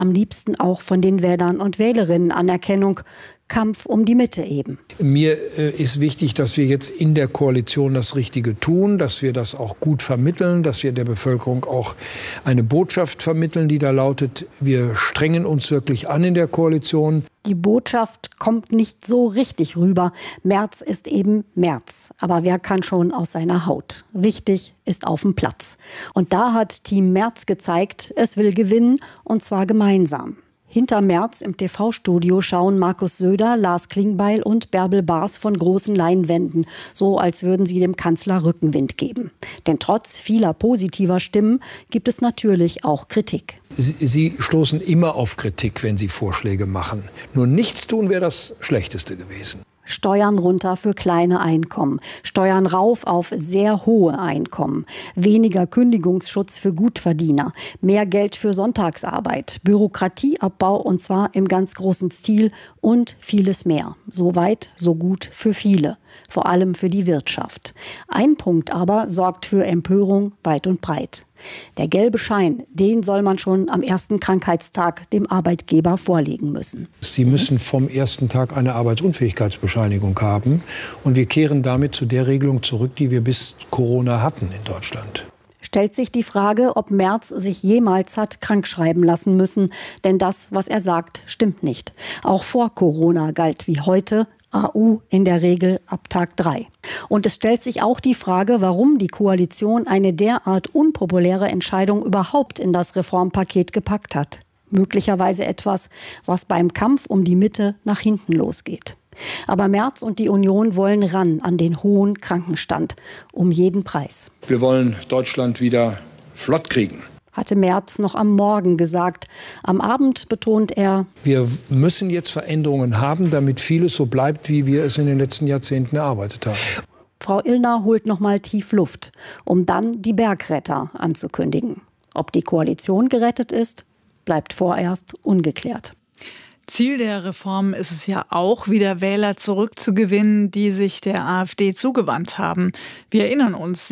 Am liebsten auch von den Wählern und Wählerinnen Anerkennung. Kampf um die Mitte eben. Mir ist wichtig, dass wir jetzt in der Koalition das Richtige tun, dass wir das auch gut vermitteln, dass wir der Bevölkerung auch eine Botschaft vermitteln, die da lautet, wir strengen uns wirklich an in der Koalition. Die Botschaft kommt nicht so richtig rüber. Merz ist eben Merz. Aber wer kann schon aus seiner Haut? Wichtig ist auf dem Platz. Und da hat Team Merz gezeigt, es will gewinnen, und zwar gemeinsam. Hinter Merz im TV-Studio schauen Markus Söder, Lars Klingbeil und Bärbel Baas von großen Leinwänden, so als würden sie dem Kanzler Rückenwind geben. Denn trotz vieler positiver Stimmen gibt es natürlich auch Kritik. Sie stoßen immer auf Kritik, wenn Sie Vorschläge machen. Nur nichts tun wäre das Schlechteste gewesen. Steuern runter für kleine Einkommen, Steuern rauf auf sehr hohe Einkommen, weniger Kündigungsschutz für Gutverdiener, mehr Geld für Sonntagsarbeit, Bürokratieabbau und zwar im ganz großen Stil und vieles mehr. So weit, so gut für viele, vor allem für die Wirtschaft. Ein Punkt aber sorgt für Empörung weit und breit. Der gelbe Schein, den soll man schon am ersten Krankheitstag dem Arbeitgeber vorlegen müssen. Sie müssen vom ersten Tag eine Arbeitsunfähigkeitsbescheinigung haben. Und wir kehren damit zu der Regelung zurück, die wir bis Corona hatten in Deutschland. Stellt sich die Frage, ob Merz sich jemals hat krankschreiben lassen müssen. Denn das, was er sagt, stimmt nicht. Auch vor Corona galt wie heute AU in der Regel ab Tag 3. Und es stellt sich auch die Frage, warum die Koalition eine derart unpopuläre Entscheidung überhaupt in das Reformpaket gepackt hat. Möglicherweise etwas, was beim Kampf um die Mitte nach hinten losgeht. Aber Merz und die Union wollen ran an den hohen Krankenstand. Um jeden Preis. Wir wollen Deutschland wieder flott kriegen, hatte Merz noch am Morgen gesagt. Am Abend betont er: Wir müssen jetzt Veränderungen haben, damit vieles so bleibt, wie wir es in den letzten Jahrzehnten erarbeitet haben. Frau Illner holt noch mal tief Luft, um dann die Bergretter anzukündigen. Ob die Koalition gerettet ist, bleibt vorerst ungeklärt. Ziel der Reform ist es ja auch, wieder Wähler zurückzugewinnen, die sich der AfD zugewandt haben. Wir erinnern uns,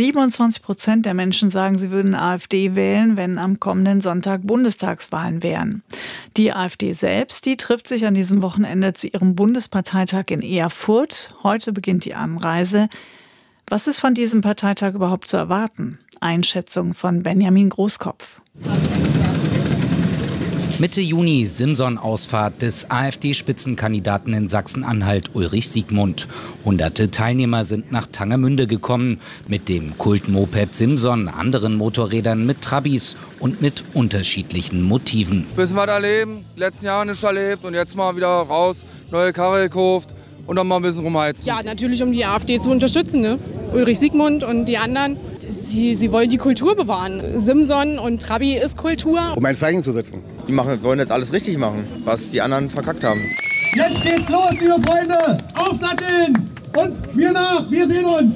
27% der Menschen sagen, sie würden AfD wählen, wenn am kommenden Sonntag Bundestagswahlen wären. Die AfD selbst, die trifft sich an diesem Wochenende zu ihrem Bundesparteitag in Erfurt. Heute beginnt die Anreise. Was ist von diesem Parteitag überhaupt zu erwarten? Einschätzung von Benjamin Großkopf. Mitte Juni Simson-Ausfahrt des AfD-Spitzenkandidaten in Sachsen-Anhalt Ulrich Siegmund. Hunderte Teilnehmer sind nach Tangermünde gekommen. Mit dem Kultmoped Simson, anderen Motorrädern mit Trabis und mit unterschiedlichen Motiven. Bisschen was erleben, die letzten Jahre nicht erlebt und jetzt mal wieder raus, neue Karre gekauft und dann mal ein bisschen rumheizen. Ja, natürlich, um die AfD zu unterstützen, ne? Ulrich Siegmund und die anderen, sie wollen die Kultur bewahren. Simson und Trabi ist Kultur. Um ein Zeichen zu setzen. Die wollen jetzt alles richtig machen, was die anderen verkackt haben. Jetzt geht's los, liebe Freunde! Aufsatteln! Und wir nach, wir sehen uns!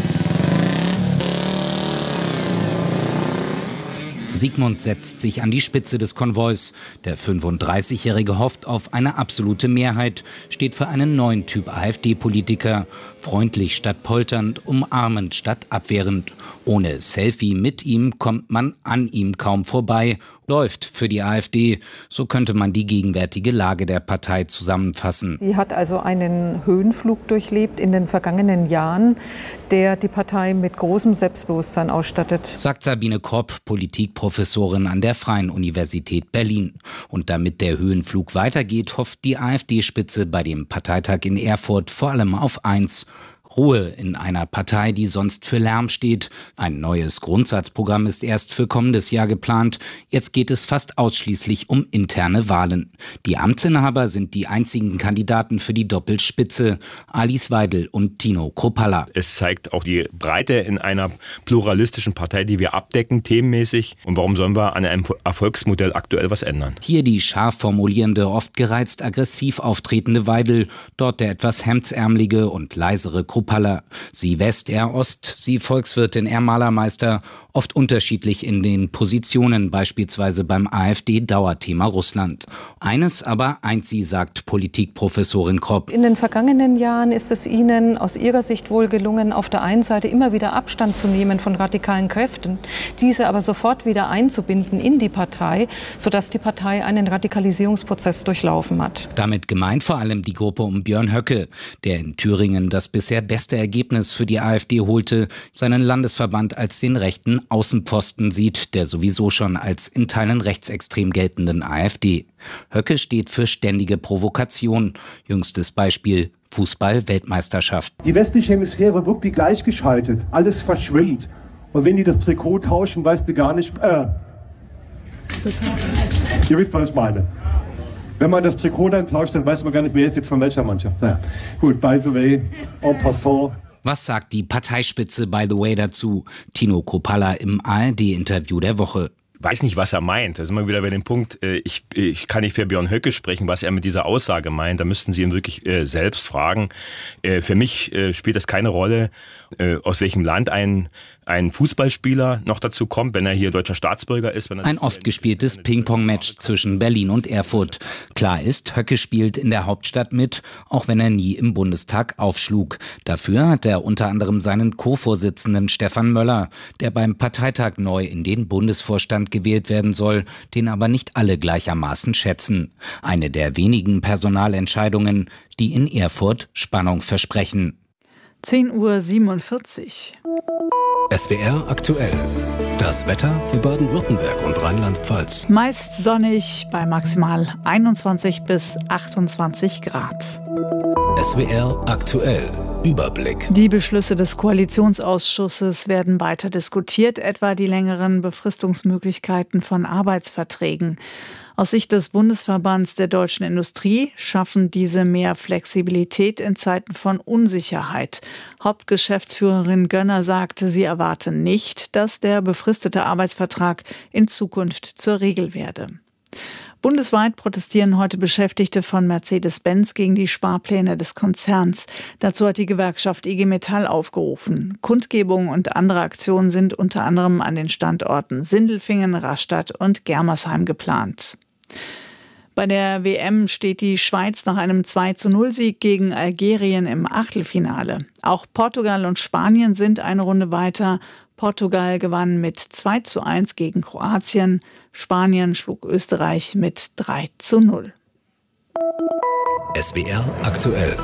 Siegmund setzt sich an die Spitze des Konvois. Der 35-Jährige hofft auf eine absolute Mehrheit, steht für einen neuen Typ AfD-Politiker. Freundlich statt polternd, umarmend statt abwehrend. Ohne Selfie mit ihm kommt man an ihm kaum vorbei. Läuft für die AfD. So könnte man die gegenwärtige Lage der Partei zusammenfassen. Sie hat also einen Höhenflug durchlebt in den vergangenen Jahren, der die Partei mit großem Selbstbewusstsein ausstattet. Sagt Sabine Kropp, Politikprofessorin an der Freien Universität Berlin. Und damit der Höhenflug weitergeht, hofft die AfD-Spitze bei dem Parteitag in Erfurt vor allem auf eins: Ruhe in einer Partei, die sonst für Lärm steht. Ein neues Grundsatzprogramm ist erst für kommendes Jahr geplant. Jetzt geht es fast ausschließlich um interne Wahlen. Die Amtsinhaber sind die einzigen Kandidaten für die Doppelspitze: Alice Weidel und Tino Kruppalla. Es zeigt auch die Breite in einer pluralistischen Partei, die wir abdecken, themenmäßig. Und warum sollen wir an einem Erfolgsmodell aktuell was ändern? Hier die scharf formulierende, oft gereizt aggressiv auftretende Weidel, dort der etwas hemdsärmelige und leisere Kruppalla. Kropalla. Sie West, er Ost, sie Volkswirtin, er Malermeister, oft unterschiedlich in den Positionen, beispielsweise beim AfD-Dauerthema Russland. Eines aber eint sie, sagt Politikprofessorin Kropp. In den vergangenen Jahren ist es Ihnen aus Ihrer Sicht wohl gelungen, auf der einen Seite immer wieder Abstand zu nehmen von radikalen Kräften, diese aber sofort wieder einzubinden in die Partei, sodass die Partei einen Radikalisierungsprozess durchlaufen hat. Damit gemeint vor allem die Gruppe um Björn Höcke, der in Thüringen das bisher beste Ergebnis für die AfD holte, seinen Landesverband als den rechten Außenpfosten sieht, der sowieso schon als in Teilen rechtsextrem geltenden AfD. Höcke steht für ständige Provokation. Jüngstes Beispiel: Fußball-Weltmeisterschaft. Die westliche Hemisphäre wird wirklich gleichgeschaltet. Alles verschwimmt. Und wenn die das Trikot tauschen, weißt du gar nicht... Ihr wisst, was ich meine. Wenn man das Trikot dann tauscht, dann weiß man gar nicht, wer ist jetzt von welcher Mannschaft. Na, gut, by the way, en passant. Was sagt die Parteispitze, by the way, dazu? Tino Kropalla im ARD-Interview der Woche. Weiß nicht, was er meint. Da sind wir wieder bei dem Punkt, ich kann nicht für Björn Höcke sprechen, was er mit dieser Aussage meint. Da müssten Sie ihn wirklich selbst fragen. Für mich spielt das keine Rolle, aus welchem Land ein Fußballspieler noch dazu kommt, wenn er hier deutscher Staatsbürger ist. Ein oft gespieltes Ping-Pong-Match zwischen Berlin und Erfurt. Klar ist, Höcke spielt in der Hauptstadt mit, auch wenn er nie im Bundestag aufschlug. Dafür hat er unter anderem seinen Co-Vorsitzenden Stefan Möller, der beim Parteitag neu in den Bundesvorstand gewählt werden soll, den aber nicht alle gleichermaßen schätzen. Eine der wenigen Personalentscheidungen, die in Erfurt Spannung versprechen. 10:47 Uhr. SWR aktuell. Das Wetter für Baden-Württemberg und Rheinland-Pfalz. Meist sonnig bei maximal 21 bis 28 Grad. SWR aktuell. Überblick. Die Beschlüsse des Koalitionsausschusses werden weiter diskutiert, etwa die längeren Befristungsmöglichkeiten von Arbeitsverträgen. Aus Sicht des Bundesverbands der deutschen Industrie schaffen diese mehr Flexibilität in Zeiten von Unsicherheit. Hauptgeschäftsführerin Gönner sagte, sie erwarte nicht, dass der befristete Arbeitsvertrag in Zukunft zur Regel werde. Bundesweit protestieren heute Beschäftigte von Mercedes-Benz gegen die Sparpläne des Konzerns. Dazu hat die Gewerkschaft IG Metall aufgerufen. Kundgebungen und andere Aktionen sind unter anderem an den Standorten Sindelfingen, Rastatt und Germersheim geplant. Bei der WM steht die Schweiz nach einem 2:0-Sieg gegen Algerien im Achtelfinale. Auch Portugal und Spanien sind eine Runde weiter. Portugal gewann mit 2:1 gegen Kroatien. Spanien schlug Österreich mit 3:0. SWR aktuell.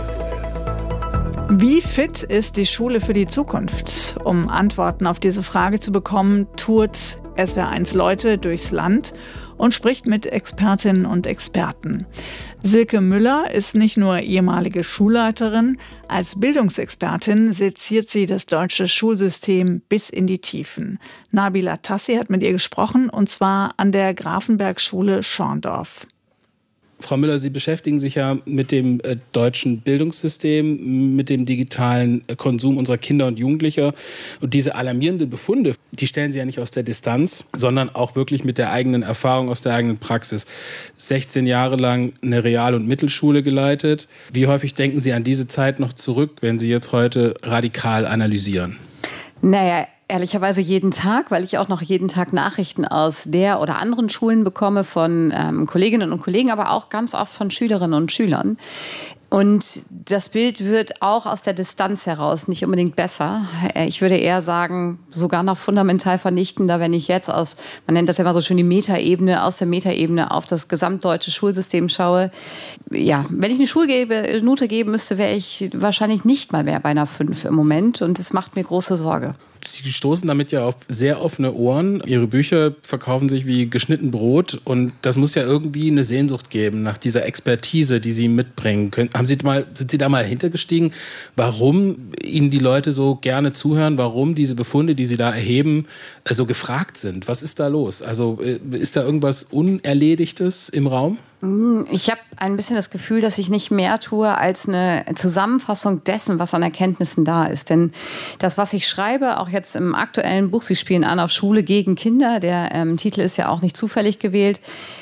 Wie fit ist die Schule für die Zukunft? Um Antworten auf diese Frage zu bekommen, tourt SWR1 Leute durchs Land und spricht mit Expertinnen und Experten. Silke Müller ist nicht nur ehemalige Schulleiterin, als Bildungsexpertin seziert sie das deutsche Schulsystem bis in die Tiefen. Nabila Tassi hat mit ihr gesprochen, und zwar an der Grafenberg-Schule Schorndorf. Frau Müller, Sie beschäftigen sich ja mit dem deutschen Bildungssystem, mit dem digitalen Konsum unserer Kinder und Jugendlicher. Und diese alarmierenden Befunde, die stellen Sie ja nicht aus der Distanz, sondern auch wirklich mit der eigenen Erfahrung, aus der eigenen Praxis. 16 Jahre lang eine Real- und Mittelschule geleitet. Wie häufig denken Sie an diese Zeit noch zurück, wenn Sie jetzt heute radikal analysieren? Naja, ehrlicherweise jeden Tag, weil ich auch noch jeden Tag Nachrichten aus der oder anderen Schulen bekomme von Kolleginnen und Kollegen, aber auch ganz oft von Schülerinnen und Schülern. Und das Bild wird auch aus der Distanz heraus nicht unbedingt besser. Ich würde eher sagen, sogar noch fundamental vernichtender, wenn ich jetzt man nennt das ja immer so schön die Metaebene, aus der Metaebene auf das gesamtdeutsche Schulsystem schaue. Ja, wenn ich eine Schulnote geben müsste, wäre ich wahrscheinlich nicht mal mehr bei einer 5 im Moment. Und das macht mir große Sorge. Sie stoßen damit ja auf sehr offene Ohren. Ihre Bücher verkaufen sich wie geschnitten Brot. Und das muss ja irgendwie eine Sehnsucht geben nach dieser Expertise, die Sie mitbringen können. Sind Sie da mal hintergestiegen, warum Ihnen die Leute so gerne zuhören, warum diese Befunde, die Sie da erheben, so gefragt sind? Was ist da los? Also ist da irgendwas Unerledigtes im Raum? Ich habe ein bisschen das Gefühl, dass ich nicht mehr tue als eine Zusammenfassung dessen, was an Erkenntnissen da ist. Denn das, was ich schreibe, auch jetzt im aktuellen Buch, Sie spielen an auf Schule gegen Kinder, der Titel ist ja auch nicht zufällig gewählt.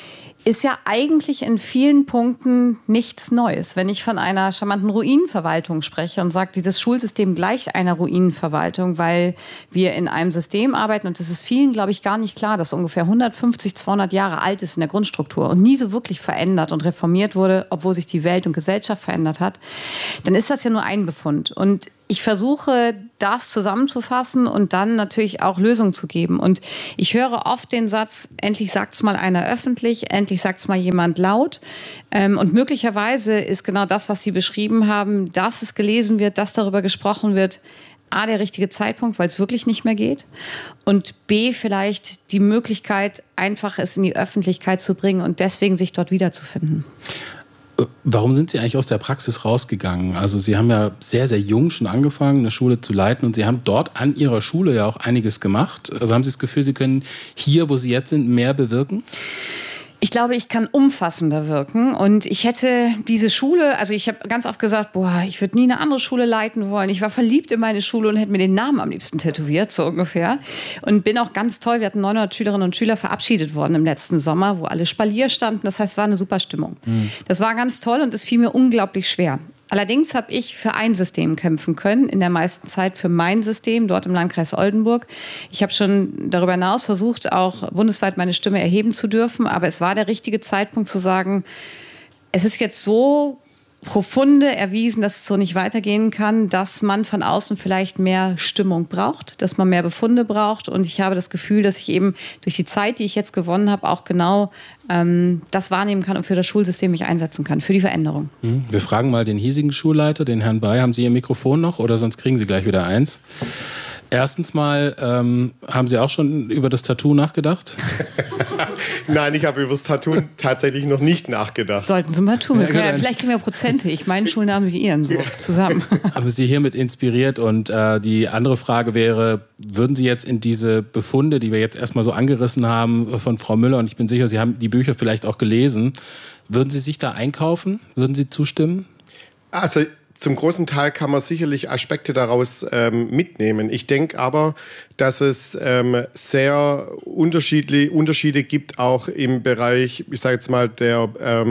ist ja eigentlich in vielen Punkten nichts Neues. Wenn ich von einer charmanten Ruinenverwaltung spreche und sage, dieses Schulsystem gleicht einer Ruinenverwaltung, weil wir in einem System arbeiten und das ist vielen, glaube ich, gar nicht klar, dass ungefähr 150, 200 Jahre alt ist in der Grundstruktur und nie so wirklich verändert und reformiert wurde, obwohl sich die Welt und Gesellschaft verändert hat, dann ist das ja nur ein Befund. Und ich versuche, das zusammenzufassen und dann natürlich auch Lösungen zu geben. Und ich höre oft den Satz, endlich sagt es mal einer öffentlich, endlich sagt es mal jemand laut. Und möglicherweise ist genau das, was Sie beschrieben haben, dass es gelesen wird, dass darüber gesprochen wird, A, der richtige Zeitpunkt, weil es wirklich nicht mehr geht. Und B, vielleicht die Möglichkeit, einfach es in die Öffentlichkeit zu bringen und deswegen sich dort wiederzufinden. Warum sind Sie eigentlich aus der Praxis rausgegangen? Also Sie haben ja sehr, sehr jung schon angefangen, eine Schule zu leiten und Sie haben dort an Ihrer Schule ja auch einiges gemacht. Also haben Sie das Gefühl, Sie können hier, wo Sie jetzt sind, mehr bewirken? Ich glaube, ich kann umfassender wirken und ich hätte diese Schule, also ich habe ganz oft gesagt, ich würde nie eine andere Schule leiten wollen. Ich war verliebt in meine Schule und hätte mir den Namen am liebsten tätowiert, so ungefähr. Und bin auch ganz toll, wir hatten 900 Schülerinnen und Schüler verabschiedet worden im letzten Sommer, wo alle Spalier standen. Das heißt, es war eine super Stimmung. Das war ganz toll und es fiel mir unglaublich schwer. Allerdings habe ich für ein System kämpfen können, in der meisten Zeit für mein System, dort im Landkreis Oldenburg. Ich habe schon darüber hinaus versucht, auch bundesweit meine Stimme erheben zu dürfen, aber es war der richtige Zeitpunkt zu sagen, es ist jetzt so profunde erwiesen, dass es so nicht weitergehen kann, dass man von außen vielleicht mehr Stimmung braucht, dass man mehr Befunde braucht. Und ich habe das Gefühl, dass ich eben durch die Zeit, die ich jetzt gewonnen habe, auch genau das wahrnehmen kann und für das Schulsystem mich einsetzen kann, für die Veränderung. Wir fragen mal den hiesigen Schulleiter, den Herrn Bay. Haben Sie Ihr Mikrofon noch oder sonst kriegen Sie gleich wieder eins? Erstens mal, haben Sie auch schon über das Tattoo nachgedacht? Nein, ich habe über das Tattoo tatsächlich noch nicht nachgedacht. Sollten Sie mal tun. Ja, vielleicht kriegen wir Prozente. Ich meine Schulen haben Sie Ihren so zusammen. Haben Sie hiermit inspiriert? Und die andere Frage wäre, würden Sie jetzt in diese Befunde, die wir jetzt erstmal so angerissen haben von Frau Müller, und ich bin sicher, Sie haben die Bücher vielleicht auch gelesen, würden Sie sich da einkaufen? Würden Sie zustimmen? Also zum großen Teil kann man sicherlich Aspekte daraus mitnehmen. Ich denke aber, dass es sehr Unterschiede gibt, auch im Bereich, ich sage jetzt mal, der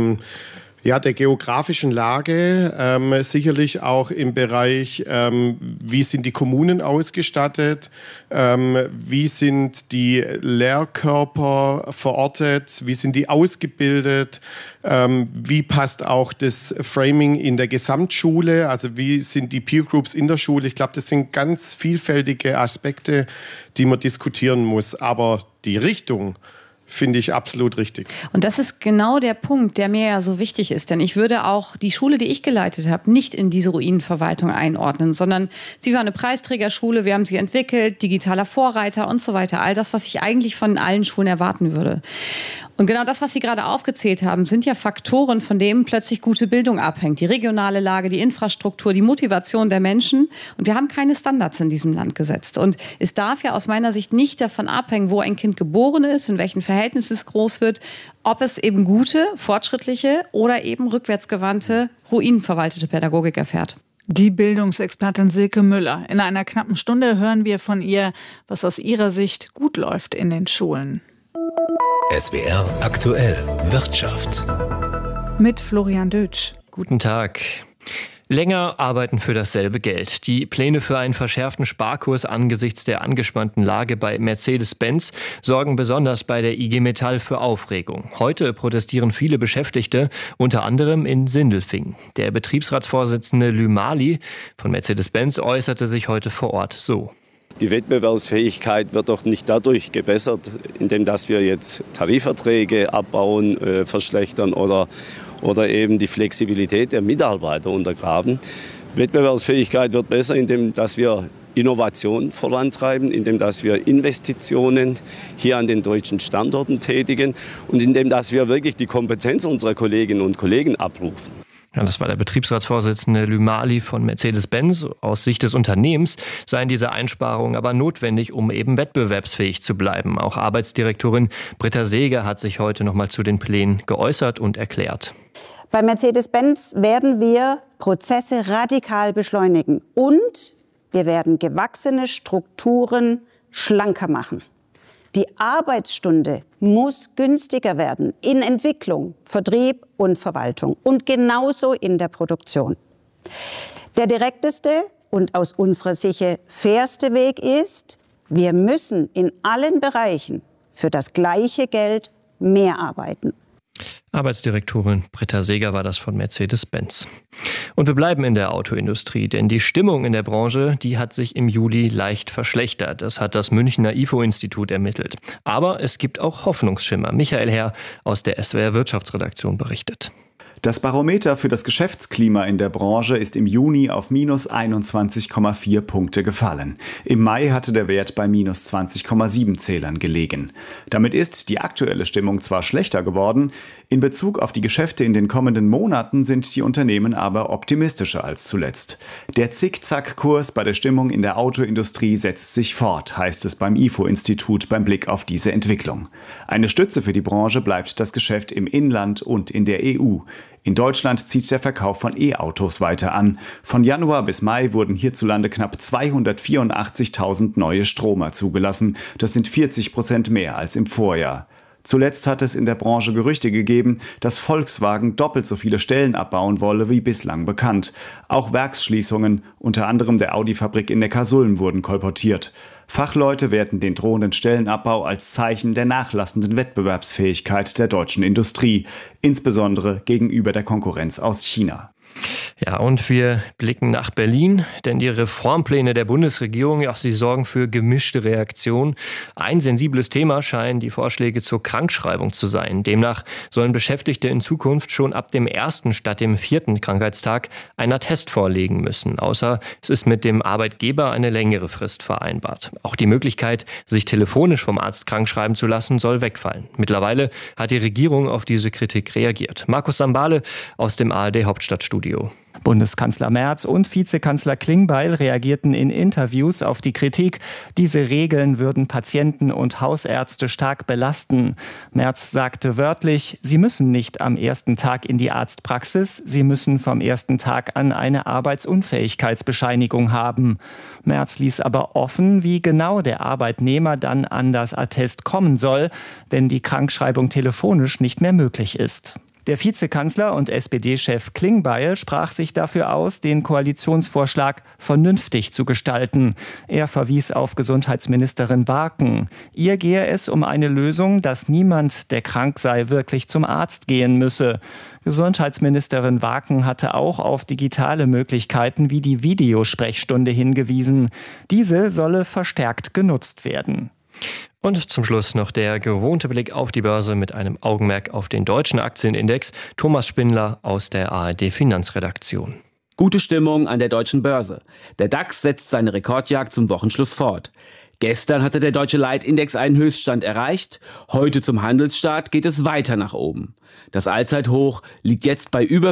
geografischen Lage, sicherlich auch im Bereich, wie sind die Kommunen ausgestattet, wie sind die Lehrkörper verortet, wie sind die ausgebildet, wie passt auch das Framing in der Gesamtschule, also wie sind die Peer Groups in der Schule. Ich glaube, das sind ganz vielfältige Aspekte, die man diskutieren muss, aber die Richtung finde ich absolut richtig. Und das ist genau der Punkt, der mir ja so wichtig ist. Denn ich würde auch die Schule, die ich geleitet habe, nicht in diese Ruinenverwaltung einordnen, sondern sie war eine Preisträgerschule, wir haben sie entwickelt, digitaler Vorreiter und so weiter. All das, was ich eigentlich von allen Schulen erwarten würde. Und genau das, was Sie gerade aufgezählt haben, sind ja Faktoren, von denen plötzlich gute Bildung abhängt. Die regionale Lage, die Infrastruktur, die Motivation der Menschen. Und wir haben keine Standards in diesem Land gesetzt. Und es darf ja aus meiner Sicht nicht davon abhängen, wo ein Kind geboren ist, in welchen Verhältnissen es groß wird, ob es eben gute, fortschrittliche oder eben rückwärtsgewandte, ruinenverwaltete Pädagogik erfährt. Die Bildungsexpertin Silke Müller. In einer knappen Stunde hören wir von ihr, was aus ihrer Sicht gut läuft in den Schulen. SWR aktuell Wirtschaft. Mit Florian Dötsch. Guten Tag. Länger arbeiten für dasselbe Geld. Die Pläne für einen verschärften Sparkurs angesichts der angespannten Lage bei Mercedes-Benz sorgen besonders bei der IG Metall für Aufregung. Heute protestieren viele Beschäftigte, unter anderem in Sindelfingen. Der Betriebsratsvorsitzende Lümali von Mercedes-Benz äußerte sich heute vor Ort so. Die Wettbewerbsfähigkeit wird doch nicht dadurch gebessert, indem dass wir jetzt Tarifverträge abbauen, verschlechtern oder eben die Flexibilität der Mitarbeiter untergraben. Wettbewerbsfähigkeit wird besser, indem dass wir Innovation vorantreiben, indem dass wir Investitionen hier an den deutschen Standorten tätigen und indem dass wir wirklich die Kompetenz unserer Kolleginnen und Kollegen abrufen. Ja, das war der Betriebsratsvorsitzende Lümali von Mercedes-Benz. Aus Sicht des Unternehmens seien diese Einsparungen aber notwendig, um eben wettbewerbsfähig zu bleiben. Auch Arbeitsdirektorin Britta Seeger hat sich heute noch mal zu den Plänen geäußert und erklärt. Bei Mercedes-Benz werden wir Prozesse radikal beschleunigen und wir werden gewachsene Strukturen schlanker machen. Die Arbeitsstunde muss günstiger werden in Entwicklung, Vertrieb und Verwaltung und genauso in der Produktion. Der direkteste und aus unserer Sicht fairste Weg ist, wir müssen in allen Bereichen für das gleiche Geld mehr arbeiten. Arbeitsdirektorin Britta Seeger war das von Mercedes-Benz. Und wir bleiben in der Autoindustrie, denn die Stimmung in der Branche, die hat sich im Juli leicht verschlechtert. Das hat das Münchner IFO-Institut ermittelt. Aber es gibt auch Hoffnungsschimmer. Michael Herr aus der SWR Wirtschaftsredaktion berichtet. Das Barometer für das Geschäftsklima in der Branche ist im Juni auf minus 21,4 Punkte gefallen. Im Mai hatte der Wert bei minus 20,7 Zählern gelegen. Damit ist die aktuelle Stimmung zwar schlechter geworden, in Bezug auf die Geschäfte in den kommenden Monaten sind die Unternehmen aber optimistischer als zuletzt. Der Zickzackkurs bei der Stimmung in der Autoindustrie setzt sich fort, heißt es beim IFO-Institut beim Blick auf diese Entwicklung. Eine Stütze für die Branche bleibt das Geschäft im Inland und in der EU. In Deutschland zieht der Verkauf von E-Autos weiter an. Von Januar bis Mai wurden hierzulande knapp 284.000 neue Stromer zugelassen. Das sind 40% mehr als im Vorjahr. Zuletzt hat es in der Branche Gerüchte gegeben, dass Volkswagen doppelt so viele Stellen abbauen wolle wie bislang bekannt. Auch Werksschließungen, unter anderem der Audi-Fabrik in Neckarsulm, wurden kolportiert. Fachleute werten den drohenden Stellenabbau als Zeichen der nachlassenden Wettbewerbsfähigkeit der deutschen Industrie, insbesondere gegenüber der Konkurrenz aus China. Ja, und wir blicken nach Berlin, denn die Reformpläne der Bundesregierung, ja, sie sorgen für gemischte Reaktionen. Ein sensibles Thema scheinen die Vorschläge zur Krankschreibung zu sein. Demnach sollen Beschäftigte in Zukunft schon ab dem 1. statt dem 4. Krankheitstag einen Attest vorlegen müssen. Außer es ist mit dem Arbeitgeber eine längere Frist vereinbart. Auch die Möglichkeit, sich telefonisch vom Arzt krankschreiben zu lassen, soll wegfallen. Mittlerweile hat die Regierung auf diese Kritik reagiert. Markus Sambale aus dem ARD-Hauptstadtstudio. Bundeskanzler Merz und Vizekanzler Klingbeil reagierten in Interviews auf die Kritik, diese Regeln würden Patienten und Hausärzte stark belasten. Merz sagte wörtlich, sie müssen nicht am ersten Tag in die Arztpraxis, sie müssen vom ersten Tag an eine Arbeitsunfähigkeitsbescheinigung haben. Merz ließ aber offen, wie genau der Arbeitnehmer dann an das Attest kommen soll, wenn die Krankschreibung telefonisch nicht mehr möglich ist. Der Vizekanzler und SPD-Chef Klingbeil sprach sich dafür aus, den Koalitionsvorschlag vernünftig zu gestalten. Er verwies auf Gesundheitsministerin Warken. Ihr gehe es um eine Lösung, dass niemand, der krank sei, wirklich zum Arzt gehen müsse. Gesundheitsministerin Warken hatte auch auf digitale Möglichkeiten wie die Videosprechstunde hingewiesen. Diese solle verstärkt genutzt werden. Und zum Schluss noch der gewohnte Blick auf die Börse mit einem Augenmerk auf den deutschen Aktienindex. Thomas Spindler aus der ARD-Finanzredaktion. Gute Stimmung an der deutschen Börse. Der DAX setzt seine Rekordjagd zum Wochenschluss fort. Gestern hatte der deutsche Leitindex einen Höchststand erreicht. Heute zum Handelsstart geht es weiter nach oben. Das Allzeithoch liegt jetzt bei über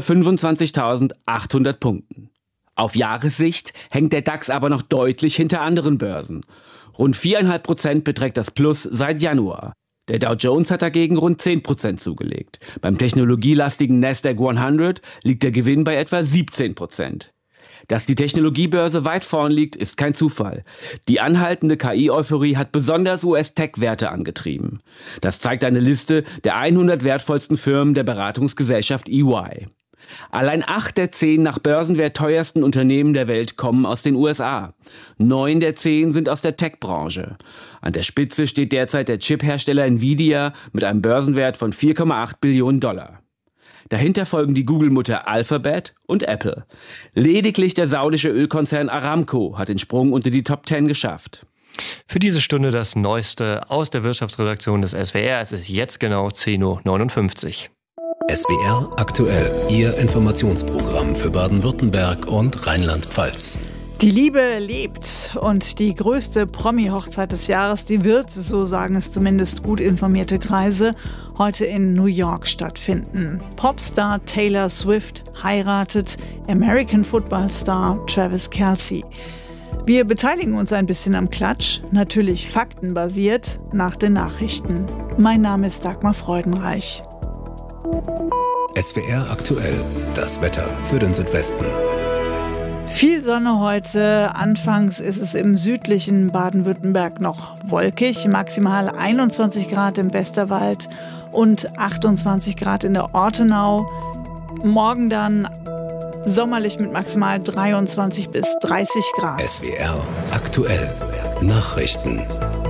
25.800 Punkten. Auf Jahressicht hängt der DAX aber noch deutlich hinter anderen Börsen. Rund 4,5% beträgt das Plus seit Januar. Der Dow Jones hat dagegen rund 10% zugelegt. Beim technologielastigen Nasdaq 100 liegt der Gewinn bei etwa 17%. Dass die Technologiebörse weit vorn liegt, ist kein Zufall. Die anhaltende KI-Euphorie hat besonders US-Tech-Werte angetrieben. Das zeigt eine Liste der 100 wertvollsten Firmen der Beratungsgesellschaft EY. Allein 8 der 10 nach Börsenwert teuersten Unternehmen der Welt kommen aus den USA. 9 der 10 sind aus der Tech-Branche. An der Spitze steht derzeit der Chip-Hersteller Nvidia mit einem Börsenwert von 4,8 Billionen $. Dahinter folgen die Google-Mutter Alphabet und Apple. Lediglich der saudische Ölkonzern Aramco hat den Sprung unter die Top 10 geschafft. Für diese Stunde das Neueste aus der Wirtschaftsredaktion des SWR. Es ist jetzt genau 10.59 Uhr. SWR aktuell, Ihr Informationsprogramm für Baden-Württemberg und Rheinland-Pfalz. Die Liebe lebt und die größte Promi-Hochzeit des Jahres, die wird, so sagen es zumindest gut informierte Kreise, heute in New York stattfinden. Popstar Taylor Swift heiratet American Football-Star Travis Kelce. Wir beteiligen uns ein bisschen am Klatsch, natürlich faktenbasiert, nach den Nachrichten. Mein Name ist Dagmar Freudenreich. SWR aktuell, das Wetter für den Südwesten. Viel Sonne heute. Anfangs ist es im südlichen Baden-Württemberg noch wolkig. Maximal 21 Grad im Westerwald und 28 Grad in der Ortenau. Morgen dann sommerlich mit maximal 23 bis 30 Grad. SWR aktuell. Nachrichten.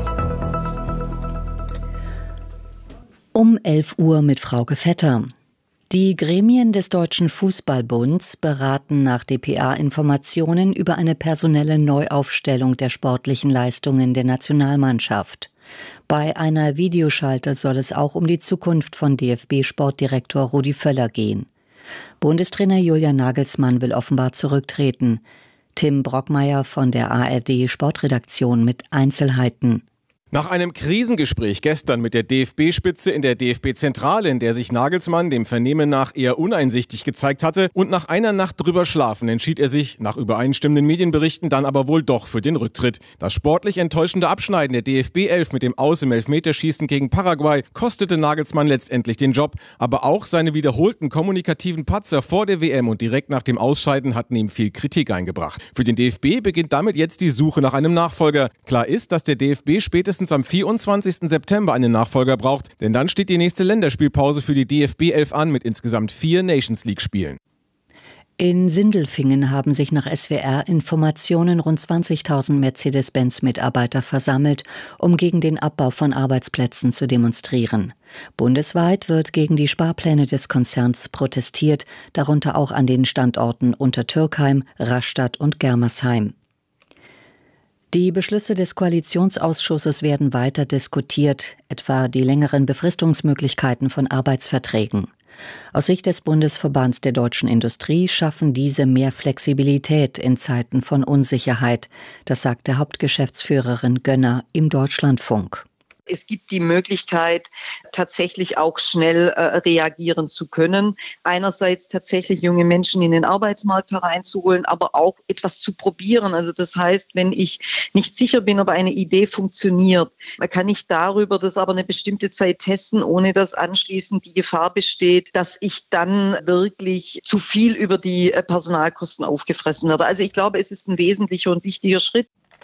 Um 11 Uhr mit Frauke Vetter. Die Gremien des Deutschen Fußballbunds beraten nach dpa-Informationen über eine personelle Neuaufstellung der sportlichen Leistungen der Nationalmannschaft. Bei einer Videoschalte soll es auch um die Zukunft von DFB-Sportdirektor Rudi Völler gehen. Bundestrainer Julian Nagelsmann will offenbar zurücktreten. Tim Brockmeier von der ARD-Sportredaktion mit Einzelheiten. Nach einem Krisengespräch gestern mit der DFB-Spitze in der DFB-Zentrale, in der sich Nagelsmann dem Vernehmen nach eher uneinsichtig gezeigt hatte, und nach einer Nacht drüber schlafen, entschied er sich, nach übereinstimmenden Medienberichten, dann aber wohl doch für den Rücktritt. Das sportlich enttäuschende Abschneiden der DFB-11 mit dem Aus im Elfmeterschießen gegen Paraguay kostete Nagelsmann letztendlich den Job, aber auch seine wiederholten kommunikativen Patzer vor der WM und direkt nach dem Ausscheiden hatten ihm viel Kritik eingebracht. Für den DFB beginnt damit jetzt die Suche nach einem Nachfolger. Klar ist, dass der DFB spätestens am 24. September einen Nachfolger braucht, denn dann steht die nächste Länderspielpause für die DFB 11 an mit insgesamt 4 Nations-League-Spielen. In Sindelfingen haben sich nach SWR-Informationen rund 20.000 Mercedes-Benz-Mitarbeiter versammelt, um gegen den Abbau von Arbeitsplätzen zu demonstrieren. Bundesweit wird gegen die Sparpläne des Konzerns protestiert, darunter auch an den Standorten Untertürkheim, Rastatt und Germersheim. Die Beschlüsse des Koalitionsausschusses werden weiter diskutiert, etwa die längeren Befristungsmöglichkeiten von Arbeitsverträgen. Aus Sicht des Bundesverbands der deutschen Industrie schaffen diese mehr Flexibilität in Zeiten von Unsicherheit. Das sagte Hauptgeschäftsführerin Gönner im Deutschlandfunk. Es gibt die Möglichkeit, tatsächlich auch schnell reagieren zu können. Einerseits tatsächlich junge Menschen in den Arbeitsmarkt hereinzuholen, aber auch etwas zu probieren. Also das heißt, wenn ich nicht sicher bin, ob eine Idee funktioniert, kann ich darüber das aber eine bestimmte Zeit testen, ohne dass anschließend die Gefahr besteht, dass ich dann wirklich zu viel über die Personalkosten aufgefressen werde. Also ich glaube, es ist ein wesentlicher und wichtiger Schritt.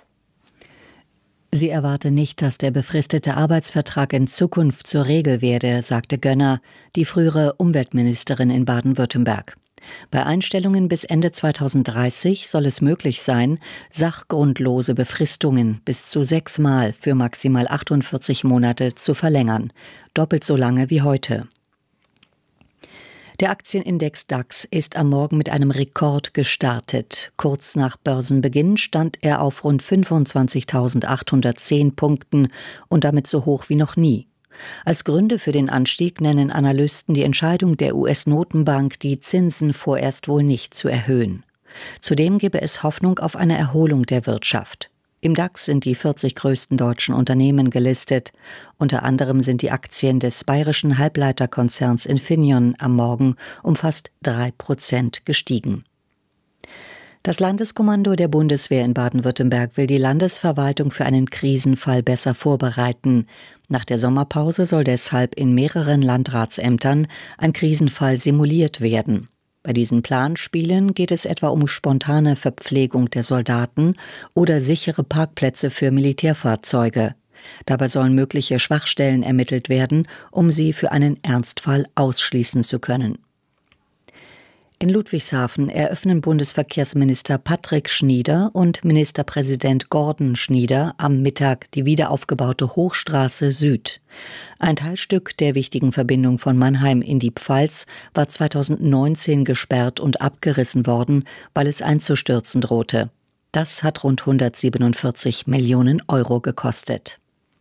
Sie erwarte nicht, dass der befristete Arbeitsvertrag in Zukunft zur Regel werde, sagte Gönner, die frühere Umweltministerin in Baden-Württemberg. Bei Einstellungen bis Ende 2030 soll es möglich sein, sachgrundlose Befristungen bis zu 6 Mal für maximal 48 Monate zu verlängern, doppelt so lange wie heute. Der Aktienindex DAX ist am Morgen mit einem Rekord gestartet. Kurz nach Börsenbeginn stand er auf rund 25.810 Punkten und damit so hoch wie noch nie. Als Gründe für den Anstieg nennen Analysten die Entscheidung der US-Notenbank, die Zinsen vorerst wohl nicht zu erhöhen. Zudem gebe es Hoffnung auf eine Erholung der Wirtschaft. Im DAX sind die 40 größten deutschen Unternehmen gelistet. Unter anderem sind die Aktien des bayerischen Halbleiterkonzerns Infineon am Morgen um fast 3% gestiegen. Das Landeskommando der Bundeswehr in Baden-Württemberg will die Landesverwaltung für einen Krisenfall besser vorbereiten. Nach der Sommerpause soll deshalb in mehreren Landratsämtern ein Krisenfall simuliert werden. Bei diesen Planspielen geht es etwa um spontane Verpflegung der Soldaten oder sichere Parkplätze für Militärfahrzeuge. Dabei sollen mögliche Schwachstellen ermittelt werden, um sie für einen Ernstfall ausschließen zu können. In Ludwigshafen eröffnen Bundesverkehrsminister Patrick Schnieder und Ministerpräsident Gordon Schnieder am Mittag die wiederaufgebaute Hochstraße Süd. Ein Teilstück der wichtigen Verbindung von Mannheim in die Pfalz war 2019 gesperrt und abgerissen worden, weil es einzustürzen drohte. Das hat rund 147 Millionen Euro gekostet.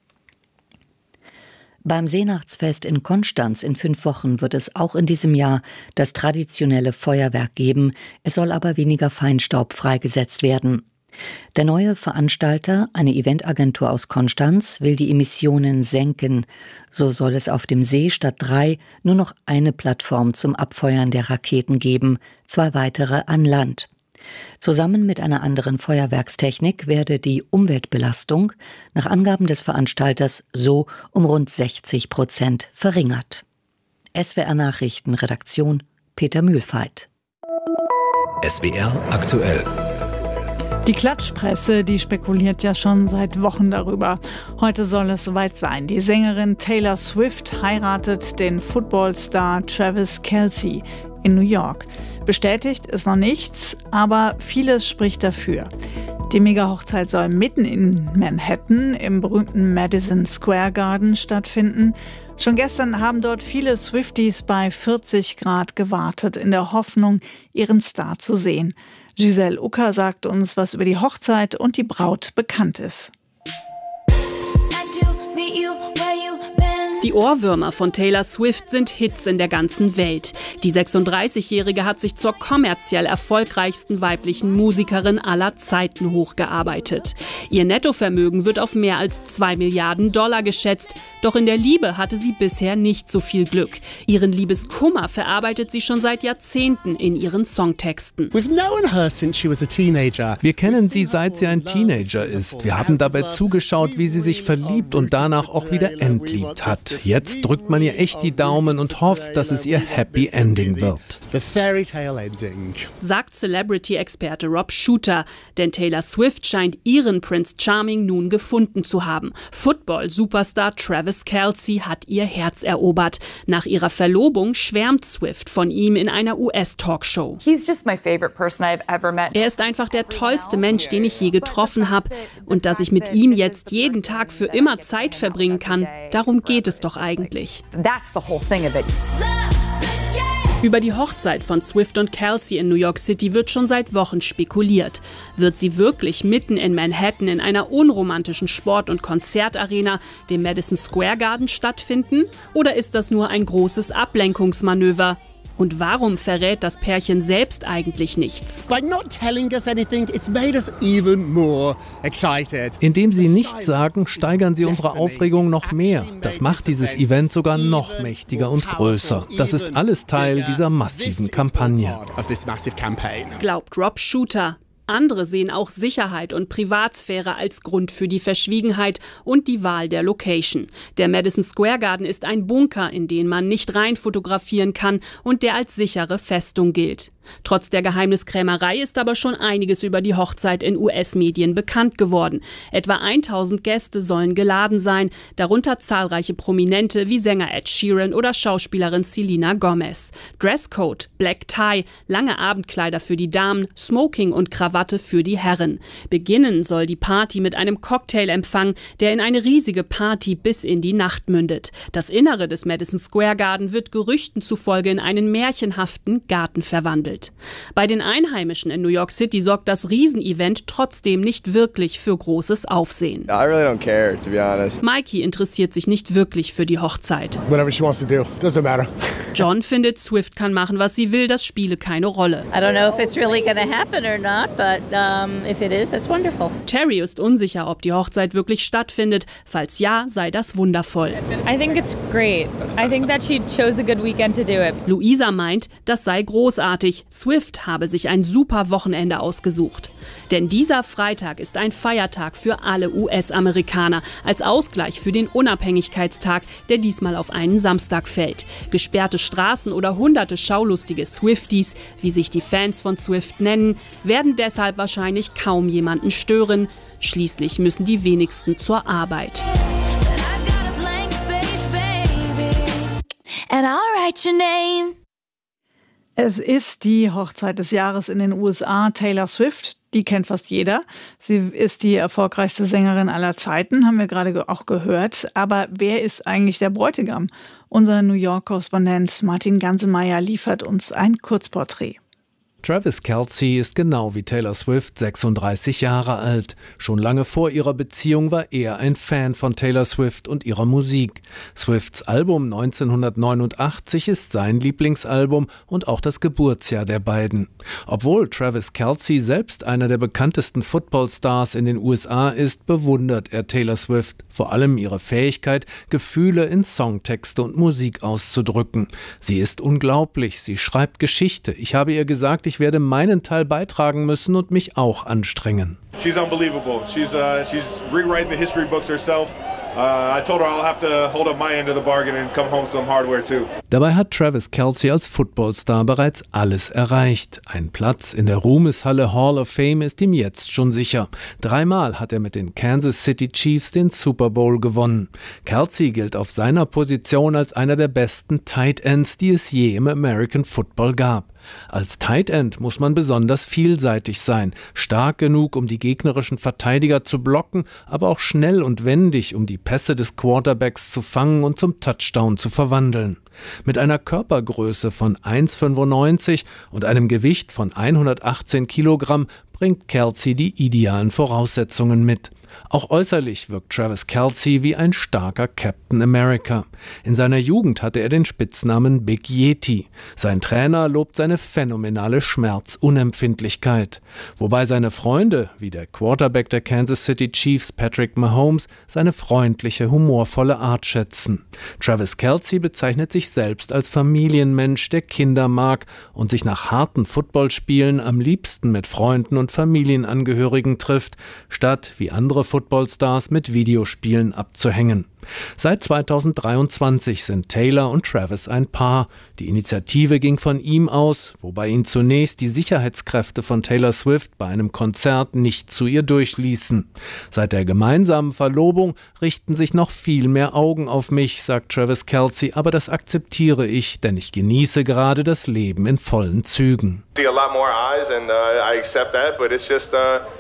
Beim Seenachtsfest in Konstanz in 5 Wochen wird es auch in diesem Jahr das traditionelle Feuerwerk geben. Es soll aber weniger Feinstaub freigesetzt werden. Der neue Veranstalter, eine Eventagentur aus Konstanz, will die Emissionen senken. So soll es auf dem See statt 3 nur noch eine Plattform zum Abfeuern der Raketen geben, 2 weitere an Land. Zusammen mit einer anderen Feuerwerkstechnik werde die Umweltbelastung nach Angaben des Veranstalters so um rund 60% verringert. SWR Nachrichten, Redaktion Peter Mühlfeit. SWR aktuell. Die Klatschpresse, die spekuliert ja schon seit Wochen darüber. Heute soll es soweit sein. Die Sängerin Taylor Swift heiratet den Footballstar Travis Kelce in New York. Bestätigt ist noch nichts, aber vieles spricht dafür. Die Mega-Hochzeit soll mitten in Manhattan im berühmten Madison Square Garden stattfinden. Schon gestern haben dort viele Swifties bei 40 Grad gewartet, in der Hoffnung, ihren Star zu sehen. Giselle Ucker sagt uns, was über die Hochzeit und die Braut bekannt ist. Die Ohrwürmer von Taylor Swift sind Hits in der ganzen Welt. Die 36-Jährige hat sich zur kommerziell erfolgreichsten weiblichen Musikerin aller Zeiten hochgearbeitet. Ihr Nettovermögen wird auf mehr als $2 Milliarden geschätzt. Doch in der Liebe hatte sie bisher nicht so viel Glück. Ihren Liebeskummer verarbeitet sie schon seit Jahrzehnten in ihren Songtexten. Wir kennen sie, seit sie ein Teenager ist. Wir haben dabei zugeschaut, wie sie sich verliebt und danach auch wieder entliebt hat. Jetzt drückt man ihr echt die Daumen und hofft, dass es ihr Happy Ending wird. Sagt Celebrity-Experte Rob Shooter. Denn Taylor Swift scheint ihren Prince Charming nun gefunden zu haben. Football-Superstar Travis Kelce hat ihr Herz erobert. Nach ihrer Verlobung schwärmt Swift von ihm in einer US-Talkshow. Er ist einfach der tollste Mensch, den ich je getroffen habe. Und dass ich mit ihm jetzt jeden Tag für immer Zeit verbringen kann, darum geht es doch eigentlich. Über die Hochzeit von Swift und Kelce in New York City wird schon seit Wochen spekuliert. Wird sie wirklich mitten in Manhattan in einer unromantischen Sport- und Konzertarena, dem Madison Square Garden, stattfinden? Oder ist das nur ein großes Ablenkungsmanöver? Und warum verrät das Pärchen selbst eigentlich nichts? Indem sie nichts sagen, steigern sie unsere Aufregung noch mehr. Das macht dieses Event sogar noch mächtiger und größer. Das ist alles Teil dieser massiven Kampagne. Glaubt Rob Shooter. Andere sehen auch Sicherheit und Privatsphäre als Grund für die Verschwiegenheit und die Wahl der Location. Der Madison Square Garden ist ein Bunker, in den man nicht rein fotografieren kann und der als sichere Festung gilt. Trotz der Geheimniskrämerei ist aber schon einiges über die Hochzeit in US-Medien bekannt geworden. Etwa 1000 Gäste sollen geladen sein, darunter zahlreiche Prominente wie Sänger Ed Sheeran oder Schauspielerin Selena Gomez. Dresscode, Black Tie, lange Abendkleider für die Damen, Smoking und Krawatte für die Herren. Beginnen soll die Party mit einem Cocktailempfang, der in eine riesige Party bis in die Nacht mündet. Das Innere des Madison Square Garden wird Gerüchten zufolge in einen märchenhaften Garten verwandelt. Bei den Einheimischen in New York City sorgt das Riesenevent trotzdem nicht wirklich für großes Aufsehen. I really don't care, to be honest. Mikey interessiert sich nicht wirklich für die Hochzeit. Whatever she wants to do, doesn't matter. John findet, Swift kann machen, was sie will, das spiele keine Rolle. I don't know if it's really going to happen or not, but if it is, that's wonderful. Terry ist unsicher, ob die Hochzeit wirklich stattfindet. Falls ja, sei das wundervoll. I think it's great. I think that she chose a good weekend to do it. Luisa meint, das sei großartig. Swift habe sich ein super Wochenende ausgesucht. Denn dieser Freitag ist ein Feiertag für alle US-Amerikaner, als Ausgleich für den Unabhängigkeitstag, der diesmal auf einen Samstag fällt. Gesperrte Straßen oder hunderte schaulustige Swifties, wie sich die Fans von Swift nennen, werden deshalb wahrscheinlich kaum jemanden stören. Schließlich müssen die wenigsten zur Arbeit. And I'll write your name. Es ist die Hochzeit des Jahres in den USA. Taylor Swift, die kennt fast jeder. Sie ist die erfolgreichste Sängerin aller Zeiten, haben wir gerade auch gehört. Aber wer ist eigentlich der Bräutigam? Unser New York-Korrespondent Martin Gansemeyer liefert uns ein Kurzporträt. Travis Kelce ist genau wie Taylor Swift 36 Jahre alt. Schon lange vor ihrer Beziehung war er ein Fan von Taylor Swift und ihrer Musik. Swifts Album 1989 ist sein Lieblingsalbum und auch das Geburtsjahr der beiden. Obwohl Travis Kelce selbst einer der bekanntesten Footballstars in den USA ist, bewundert er Taylor Swift, vor allem ihre Fähigkeit, Gefühle in Songtexte und Musik auszudrücken. Sie ist unglaublich, sie schreibt Geschichte. Ich habe ihr gesagt, ich ich werde meinen Teil beitragen müssen und mich auch anstrengen. She's unbelievable. She's rewriting the history books herself. I told her I'll have to hold up my end of the bargain and come home with some hardware too. Dabei hat Travis Kelce als Footballstar bereits alles erreicht. Ein Platz in der Ruhmeshalle Hall of Fame ist ihm jetzt schon sicher. 3-mal hat er mit den Kansas City Chiefs den Super Bowl gewonnen. Kelce gilt auf seiner Position als einer der besten Tight Ends, die es je im American Football gab. Als Tight End muss man besonders vielseitig sein, stark genug, um die gegnerischen Verteidiger zu blocken, aber auch schnell und wendig, um die Pässe des Quarterbacks zu fangen und zum Touchdown zu verwandeln. Mit einer Körpergröße von 1,95 und einem Gewicht von 118 Kilogramm bringt Kelce die idealen Voraussetzungen mit. Auch äußerlich wirkt Travis Kelce wie ein starker Captain America. In seiner Jugend hatte er den Spitznamen Big Yeti. Sein Trainer lobt seine phänomenale Schmerzunempfindlichkeit. Wobei seine Freunde, wie der Quarterback der Kansas City Chiefs Patrick Mahomes, seine freundliche, humorvolle Art schätzen. Travis Kelce bezeichnet sich selbst als Familienmensch, der Kinder mag und sich nach harten Footballspielen am liebsten mit Freunden und Familienangehörigen trifft, statt wie andere Footballstars mit Videospielen abzuhängen. Seit 2023 sind Taylor und Travis ein Paar. Die Initiative ging von ihm aus, wobei ihn zunächst die Sicherheitskräfte von Taylor Swift bei einem Konzert nicht zu ihr durchließen. Seit der gemeinsamen Verlobung richten sich noch viel mehr Augen auf mich, sagt Travis Kelce, aber das akzeptiere ich, denn ich genieße gerade das Leben in vollen Zügen. See a lot more eyes and I accept that, but it's just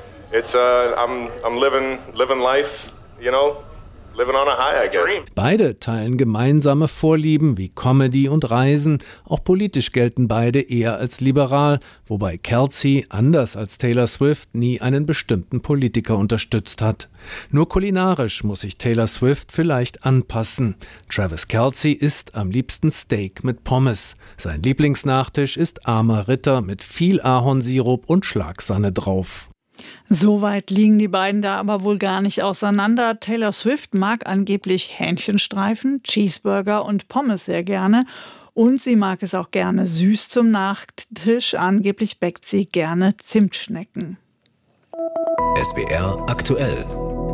I'm living life, you know. Living on a high, I guess. Beide teilen gemeinsame Vorlieben wie Comedy und Reisen. Auch politisch gelten beide eher als liberal, wobei Kelce, anders als Taylor Swift, nie einen bestimmten Politiker unterstützt hat. Nur kulinarisch muss sich Taylor Swift vielleicht anpassen. Travis Kelce isst am liebsten Steak mit Pommes. Sein Lieblingsnachtisch ist armer Ritter mit viel Ahornsirup und Schlagsahne drauf. So weit liegen die beiden da aber wohl gar nicht auseinander. Taylor Swift mag angeblich Hähnchenstreifen, Cheeseburger und Pommes sehr gerne. Und sie mag es auch gerne süß zum Nachtisch. Angeblich bäckt sie gerne Zimtschnecken. SWR aktuell.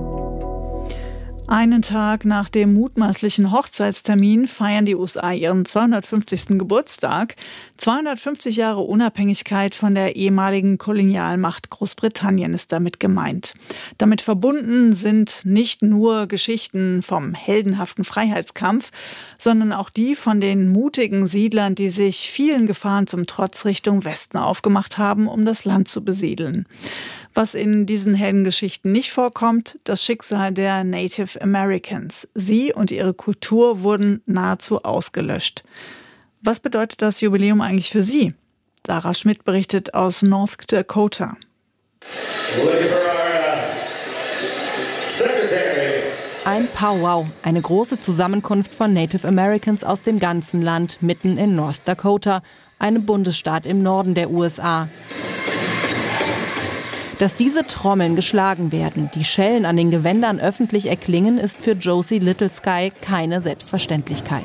Einen Tag nach dem mutmaßlichen Hochzeitstermin feiern die USA ihren 250. Geburtstag. 250 Jahre Unabhängigkeit von der ehemaligen Kolonialmacht Großbritannien ist damit gemeint. Damit verbunden sind nicht nur Geschichten vom heldenhaften Freiheitskampf, sondern auch die von den mutigen Siedlern, die sich vielen Gefahren zum Trotz Richtung Westen aufgemacht haben, um das Land zu besiedeln. Was in diesen Heldengeschichten nicht vorkommt, das Schicksal der Native Americans. Sie und ihre Kultur wurden nahezu ausgelöscht. Was bedeutet das Jubiläum eigentlich für Sie? Sarah Schmidt berichtet aus North Dakota. Ein Powwow, eine große Zusammenkunft von Native Americans aus dem ganzen Land mitten in North Dakota, einem Bundesstaat im Norden der USA. Dass diese Trommeln geschlagen werden, die Schellen an den Gewändern öffentlich erklingen, ist für Josie Little Sky keine Selbstverständlichkeit.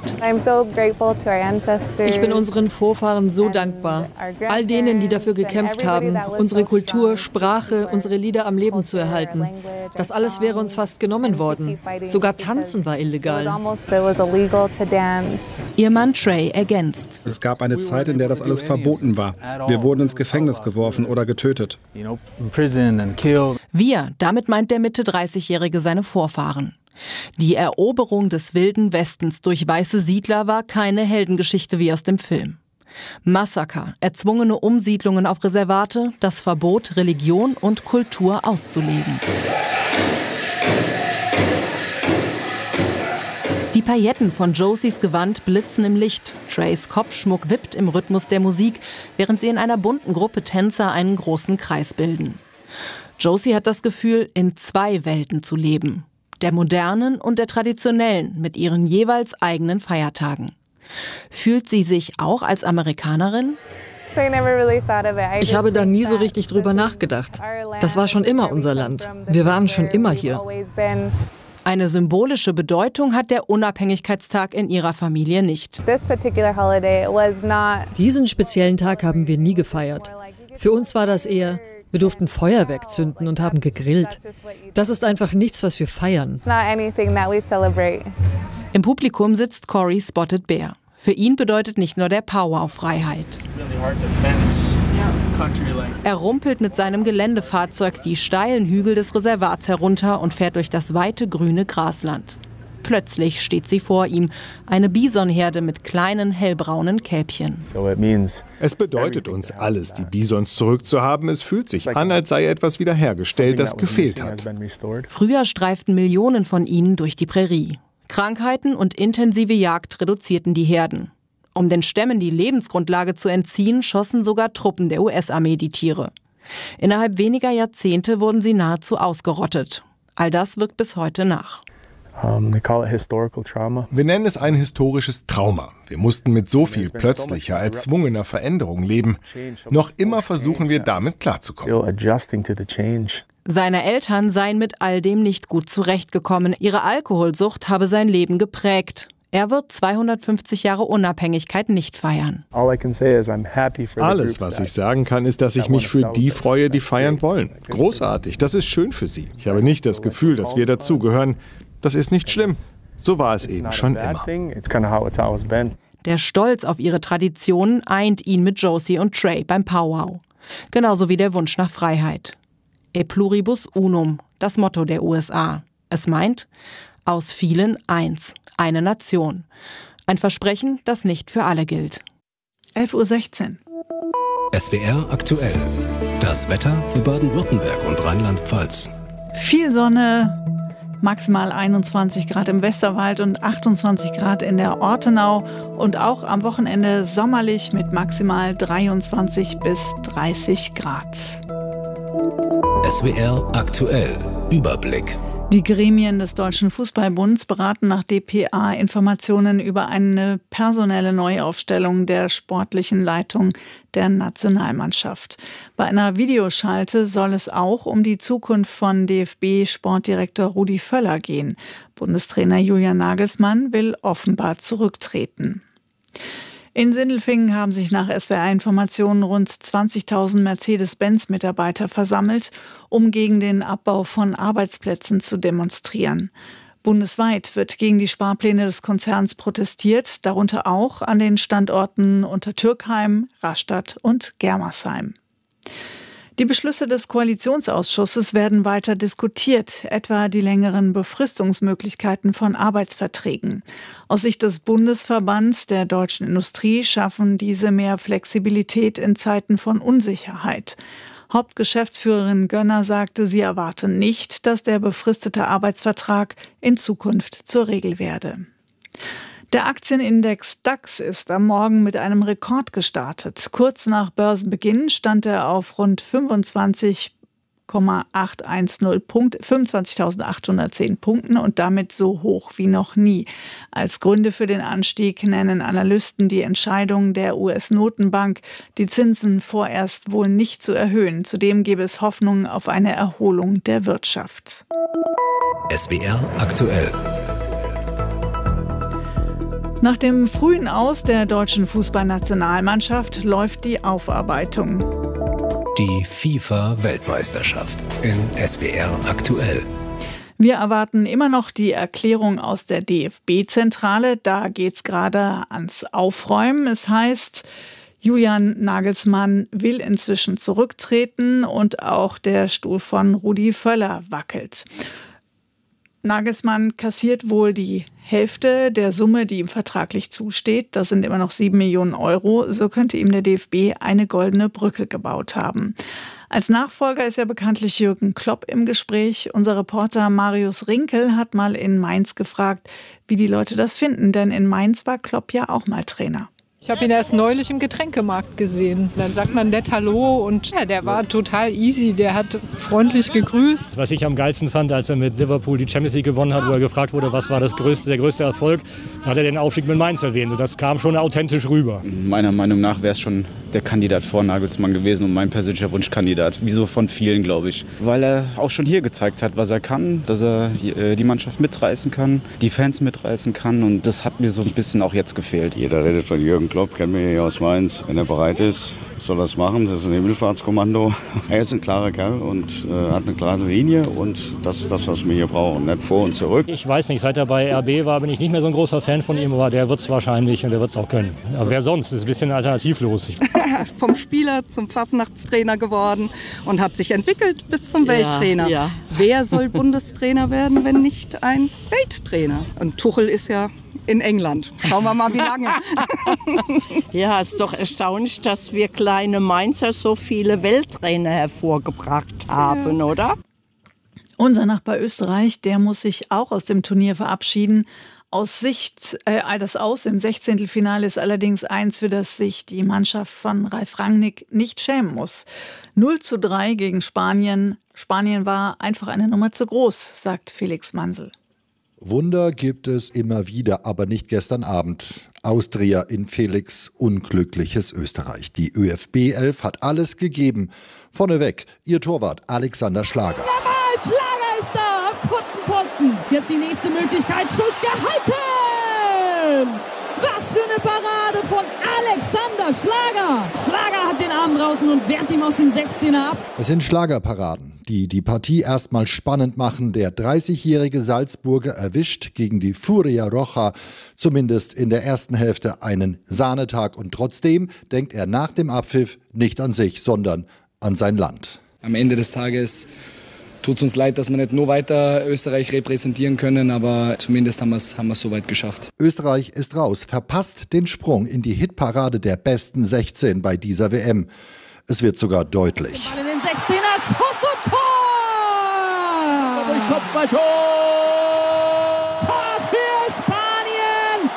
Ich bin unseren Vorfahren so dankbar. All denen, die dafür gekämpft haben, unsere Kultur, Sprache, unsere Lieder am Leben zu erhalten. Das alles wäre uns fast genommen worden. Sogar Tanzen war illegal. Ihr Mann Trey ergänzt. Es gab eine Zeit, in der das alles verboten war. Wir wurden ins Gefängnis geworfen oder getötet. Wir, damit meint der Mitte-30-Jährige seine Vorfahren. Die Eroberung des wilden Westens durch weiße Siedler war keine Heldengeschichte wie aus dem Film. Massaker, erzwungene Umsiedlungen auf Reservate, das Verbot, Religion und Kultur auszuleben. Die Pailletten von Josies Gewand blitzen im Licht. Treys Kopfschmuck wippt im Rhythmus der Musik, während sie in einer bunten Gruppe Tänzer einen großen Kreis bilden. Josie hat das Gefühl, in zwei Welten zu leben. Der modernen und der traditionellen, mit ihren jeweils eigenen Feiertagen. Fühlt sie sich auch als Amerikanerin? Ich habe da nie so richtig drüber nachgedacht. Das war schon immer unser Land. Wir waren schon immer hier. Eine symbolische Bedeutung hat der Unabhängigkeitstag in ihrer Familie nicht. Diesen speziellen Tag haben wir nie gefeiert. Für uns war das eher, wir durften Feuerwerk zünden und haben gegrillt. Das ist einfach nichts, was wir feiern. Im Publikum sitzt Corey Spotted Bear. Für ihn bedeutet nicht nur der Powwow Freiheit. Er rumpelt mit seinem Geländefahrzeug die steilen Hügel des Reservats herunter und fährt durch das weite grüne Grasland. Plötzlich steht sie vor ihm, eine Bisonherde mit kleinen hellbraunen Kälbchen. Es bedeutet uns alles, die Bisons zurückzuhaben. Es fühlt sich an, als sei etwas wiederhergestellt, das gefehlt hat. Früher streiften Millionen von ihnen durch die Prärie. Krankheiten und intensive Jagd reduzierten die Herden. Um den Stämmen die Lebensgrundlage zu entziehen, schossen sogar Truppen der US-Armee die Tiere. Innerhalb weniger Jahrzehnte wurden sie nahezu ausgerottet. All das wirkt bis heute nach. Wir nennen es ein historisches Trauma. Wir mussten mit so viel plötzlicher, erzwungener Veränderung leben. Noch immer versuchen wir damit klarzukommen. Seine Eltern seien mit all dem nicht gut zurechtgekommen. Ihre Alkoholsucht habe sein Leben geprägt. Er wird 250 Jahre Unabhängigkeit nicht feiern. Alles, was ich sagen kann, ist, dass ich mich für die freue, die feiern wollen. Großartig, das ist schön für sie. Ich habe nicht das Gefühl, dass wir dazugehören. Das ist nicht schlimm. So war es eben schon immer. Der Stolz auf ihre Traditionen eint ihn mit Josie und Trey beim Powwow. Genauso wie der Wunsch nach Freiheit. E pluribus unum, das Motto der USA. Es meint, aus vielen eins, eine Nation. Ein Versprechen, das nicht für alle gilt. 11:16 Uhr. SWR aktuell. Das Wetter für Baden-Württemberg und Rheinland-Pfalz. Viel Sonne, maximal 21 Grad im Westerwald und 28 Grad in der Ortenau. Und auch am Wochenende sommerlich mit maximal 23 bis 30 Grad. SWR aktuell. Überblick. Die Gremien des Deutschen Fußballbunds beraten nach dpa-Informationen über eine personelle Neuaufstellung der sportlichen Leitung der Nationalmannschaft. Bei einer Videoschalte soll es auch um die Zukunft von DFB-Sportdirektor Rudi Völler gehen. Bundestrainer Julian Nagelsmann will offenbar zurücktreten. In Sindelfingen haben sich nach SWR-Informationen rund 20.000 Mercedes-Benz-Mitarbeiter versammelt, um gegen den Abbau von Arbeitsplätzen zu demonstrieren. Bundesweit wird gegen die Sparpläne des Konzerns protestiert, darunter auch an den Standorten Untertürkheim, Rastatt und Germersheim. Die Beschlüsse des Koalitionsausschusses werden weiter diskutiert, etwa die längeren Befristungsmöglichkeiten von Arbeitsverträgen. Aus Sicht des Bundesverbands der deutschen Industrie schaffen diese mehr Flexibilität in Zeiten von Unsicherheit. Hauptgeschäftsführerin Gönner sagte, sie erwarte nicht, dass der befristete Arbeitsvertrag in Zukunft zur Regel werde. Der Aktienindex DAX ist am Morgen mit einem Rekord gestartet. Kurz nach Börsenbeginn stand er auf rund 25.810 Punkten und damit so hoch wie noch nie. Als Gründe für den Anstieg nennen Analysten die Entscheidung der US-Notenbank, die Zinsen vorerst wohl nicht zu erhöhen. Zudem gäbe es Hoffnung auf eine Erholung der Wirtschaft. SWR aktuell. Nach dem frühen Aus der deutschen Fußballnationalmannschaft läuft die Aufarbeitung. Die FIFA-Weltmeisterschaft in SWR aktuell. Wir erwarten immer noch die Erklärung aus der DFB-Zentrale. Da geht's gerade ans Aufräumen. Es heißt, Julian Nagelsmann will inzwischen zurücktreten und auch der Stuhl von Rudi Völler wackelt. Nagelsmann kassiert wohl die Hälfte der Summe, die ihm vertraglich zusteht. Das sind immer noch 7 Millionen Euro. So könnte ihm der DFB eine goldene Brücke gebaut haben. Als Nachfolger ist ja bekanntlich Jürgen Klopp im Gespräch. Unser Reporter Marius Rinkel hat mal in Mainz gefragt, wie die Leute das finden. Denn in Mainz war Klopp ja auch mal Trainer. Ich habe ihn erst neulich im Getränkemarkt gesehen. Dann sagt man nett Hallo und ja, der war total easy. Der hat freundlich gegrüßt. Was ich am geilsten fand, als er mit Liverpool die Champions League gewonnen hat, wo er gefragt wurde, was war der größte Erfolg, da hat er den Aufstieg mit Mainz erwähnt. Und das kam schon authentisch rüber. Meiner Meinung nach wäre es schon der Kandidat vor Nagelsmann gewesen und mein persönlicher Wunschkandidat. Wie so von vielen, glaube ich. Weil er auch schon hier gezeigt hat, was er kann, dass er die Mannschaft mitreißen kann, die Fans mitreißen kann und das hat mir so ein bisschen auch jetzt gefehlt. Jeder redet von Jürgen Klopp, kennen wir hier aus Mainz. Wenn er bereit ist, soll er es machen. Das ist ein Himmelfahrtskommando. Er ist ein klarer Kerl und hat eine klare Linie und das ist das, was wir hier brauchen. Nicht vor und zurück. Ich weiß nicht, seit er bei RB war, bin ich nicht mehr so ein großer Fan von ihm, aber der wird es wahrscheinlich und der wird es auch können. Aber wer sonst? Das ist ein bisschen alternativlos. Vom Spieler zum Fasnachtstrainer geworden und hat sich entwickelt bis zum Welttrainer. Ja. Wer soll Bundestrainer werden, wenn nicht ein Welttrainer? Und Tuchel ist ja in England. Schauen wir mal, wie lange. Ja, es ist doch erstaunlich, dass wir kleine Mainzer so viele Welttrainer hervorgebracht haben, oder? Unser Nachbar Österreich, der muss sich auch aus dem Turnier verabschieden. Das Aus im 16. Finale ist allerdings eins, für das sich die Mannschaft von Ralf Rangnick nicht schämen muss. 0:3 gegen Spanien. Spanien war einfach eine Nummer zu groß, sagt Felix Mansel. Wunder gibt es immer wieder, aber nicht gestern Abend. Austria in Felix' unglückliches Österreich. Die ÖFB 11 hat alles gegeben. Vorneweg ihr Torwart Alexander Schlager. Schlager ist da, am kurzen Pfosten. Jetzt die nächste Möglichkeit, Schuss gehalten! Was für eine Parade von Alexander Schlager! Schlager hat den Arm draußen und wehrt ihm aus dem 16er ab. Es sind Schlagerparaden, die die Partie erstmal spannend machen. Der 30-jährige Salzburger erwischt gegen die Furia Roja zumindest in der ersten Hälfte einen Sahnetag. Und trotzdem denkt er nach dem Abpfiff nicht an sich, sondern an sein Land. Am Ende des Tages tut es uns leid, dass wir nicht nur weiter Österreich repräsentieren können, aber zumindest haben wir es soweit geschafft. Österreich ist raus, verpasst den Sprung in die Hitparade der besten 16 bei dieser WM. Es wird sogar deutlich. Ball in den 16er, Schuss und Tor! Durch Kopfballtor! Tor für Spanien!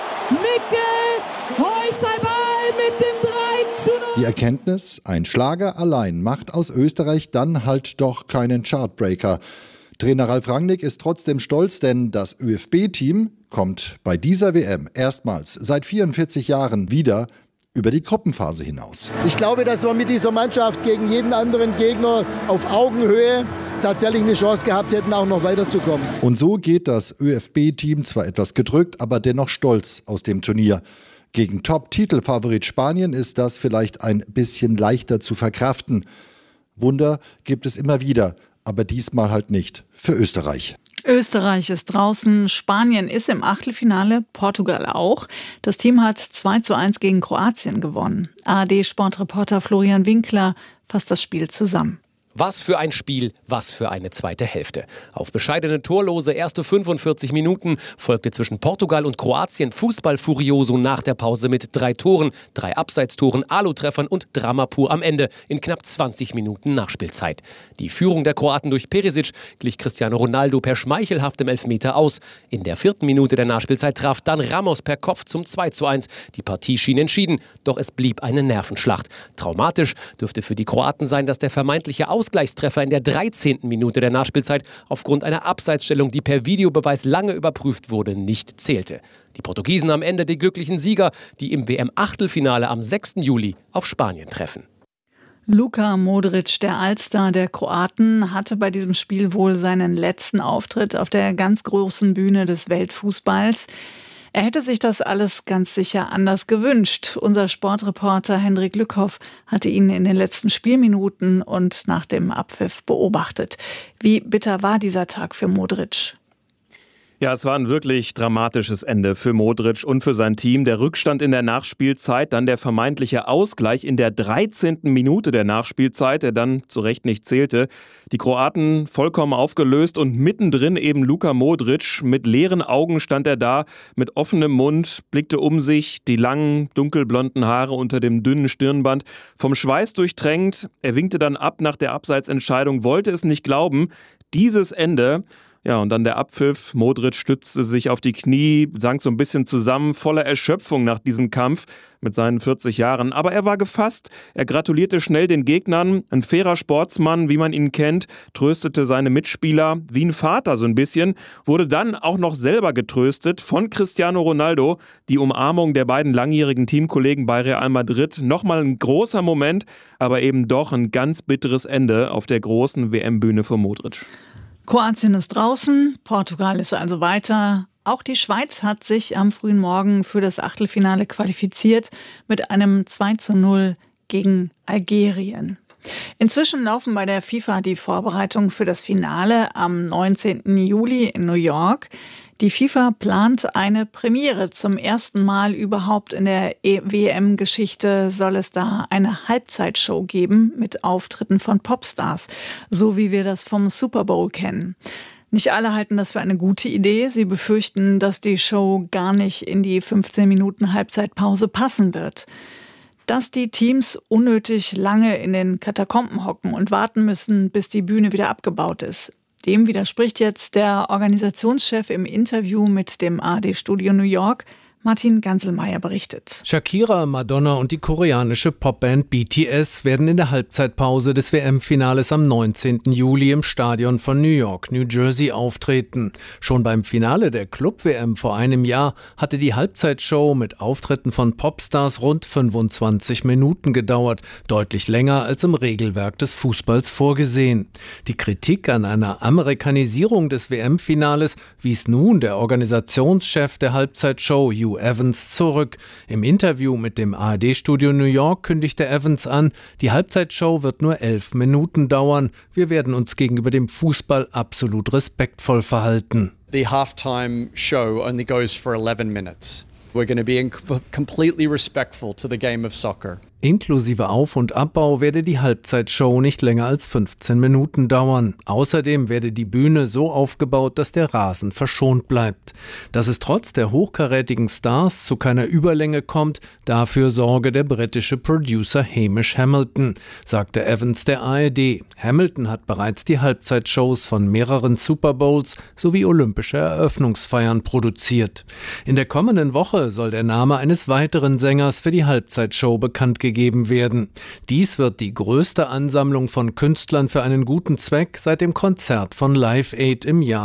Mikkel Heusalball mit dem 3:0. Die Erkenntnis, ein Schlager allein macht aus Österreich dann halt doch keinen Chartbreaker. Trainer Ralf Rangnick ist trotzdem stolz, denn das ÖFB-Team kommt bei dieser WM erstmals seit 44 Jahren wieder über die Gruppenphase hinaus. Ich glaube, dass wir mit dieser Mannschaft gegen jeden anderen Gegner auf Augenhöhe tatsächlich eine Chance gehabt hätten, auch noch weiterzukommen. Und so geht das ÖFB-Team zwar etwas gedrückt, aber dennoch stolz aus dem Turnier. Gegen Top-Titelfavorit Spanien ist das vielleicht ein bisschen leichter zu verkraften. Wunder gibt es immer wieder, aber diesmal halt nicht für Österreich. Österreich ist draußen, Spanien ist im Achtelfinale, Portugal auch. Das Team hat 2:1 gegen Kroatien gewonnen. ARD-Sportreporter Florian Winkler fasst das Spiel zusammen. Was für ein Spiel, was für eine zweite Hälfte. Auf bescheidene torlose erste 45 Minuten folgte zwischen Portugal und Kroatien Fußball-Furioso nach der Pause mit 3 Toren, 3 Abseitstoren, Alu-Treffern und Drama pur am Ende in knapp 20 Minuten Nachspielzeit. Die Führung der Kroaten durch Perisic glich Cristiano Ronaldo per schmeichelhaftem Elfmeter aus. In der 4. Minute der Nachspielzeit traf dann Ramos per Kopf zum 2:1. Die Partie schien entschieden, doch es blieb eine Nervenschlacht. Traumatisch dürfte für die Kroaten sein, dass der vermeintliche Ausgleichstreffer in der 13. Minute der Nachspielzeit aufgrund einer Abseitsstellung, die per Videobeweis lange überprüft wurde, nicht zählte. Die Portugiesen am Ende die glücklichen Sieger, die im WM-Achtelfinale am 6. Juli auf Spanien treffen. Luka Modric, der Allstar der Kroaten, hatte bei diesem Spiel wohl seinen letzten Auftritt auf der ganz großen Bühne des Weltfußballs. Er hätte sich das alles ganz sicher anders gewünscht. Unser Sportreporter Hendrik Lückhoff hatte ihn in den letzten Spielminuten und nach dem Abpfiff beobachtet. Wie bitter war dieser Tag für Modric? Ja, es war ein wirklich dramatisches Ende für Modric und für sein Team. Der Rückstand in der Nachspielzeit, dann der vermeintliche Ausgleich in der 13. Minute der Nachspielzeit, der dann zu Recht nicht zählte. Die Kroaten vollkommen aufgelöst und mittendrin eben Luka Modric. Mit leeren Augen stand er da, mit offenem Mund, blickte um sich, die langen, dunkelblonden Haare unter dem dünnen Stirnband, vom Schweiß durchtränkt. Er winkte dann ab nach der Abseitsentscheidung, wollte es nicht glauben. Dieses Ende. Ja, und dann der Abpfiff. Modric stützte sich auf die Knie, sank so ein bisschen zusammen, voller Erschöpfung nach diesem Kampf mit seinen 40 Jahren. Aber er war gefasst. Er gratulierte schnell den Gegnern. Ein fairer Sportsmann, wie man ihn kennt, tröstete seine Mitspieler wie ein Vater so ein bisschen, wurde dann auch noch selber getröstet von Cristiano Ronaldo. Die Umarmung der beiden langjährigen Teamkollegen bei Real Madrid. Nochmal ein großer Moment, aber eben doch ein ganz bitteres Ende auf der großen WM-Bühne für Modric. Kroatien ist draußen, Portugal ist also weiter. Auch die Schweiz hat sich am frühen Morgen für das Achtelfinale qualifiziert mit einem 2:0 gegen Algerien. Inzwischen laufen bei der FIFA die Vorbereitungen für das Finale am 19. Juli in New York. Die FIFA plant eine Premiere. Zum ersten Mal überhaupt in der WM-Geschichte soll es da eine Halbzeitshow geben mit Auftritten von Popstars, so wie wir das vom Super Bowl kennen. Nicht alle halten das für eine gute Idee. Sie befürchten, dass die Show gar nicht in die 15 Minuten Halbzeitpause passen wird. Dass die Teams unnötig lange in den Katakomben hocken und warten müssen, bis die Bühne wieder abgebaut ist. Dem widerspricht jetzt der Organisationschef im Interview mit dem ARD-Studio New York. Martin Ganselmeier berichtet. Shakira, Madonna und die koreanische Popband BTS werden in der Halbzeitpause des WM-Finales am 19. Juli im Stadion von New York, New Jersey auftreten. Schon beim Finale der Club-WM vor einem Jahr hatte die Halbzeitshow mit Auftritten von Popstars rund 25 Minuten gedauert, deutlich länger als im Regelwerk des Fußballs vorgesehen. Die Kritik an einer Amerikanisierung des WM-Finales wies nun der Organisationschef der Halbzeitshow, Hugh Evans, zurück. Im Interview mit dem ARD-Studio New York kündigte Evans an, die Halbzeitshow wird nur 11 Minuten dauern. Wir werden uns gegenüber dem Fußball absolut respektvoll verhalten. The halftime show only goes for 11 minutes. We're going to be completely respectful to the game of soccer. Inklusive Auf- und Abbau werde die Halbzeitshow nicht länger als 15 Minuten dauern. Außerdem werde die Bühne so aufgebaut, dass der Rasen verschont bleibt. Dass es trotz der hochkarätigen Stars zu keiner Überlänge kommt, dafür sorge der britische Producer Hamish Hamilton, sagte Evans der ARD. Hamilton hat bereits die Halbzeitshows von mehreren Super Bowls sowie olympische Eröffnungsfeiern produziert. In der kommenden Woche soll der Name eines weiteren Sängers für die Halbzeitshow bekannt gegeben werden. Dies wird die größte Ansammlung von Künstlern für einen guten Zweck seit dem Konzert von Live Aid im Jahr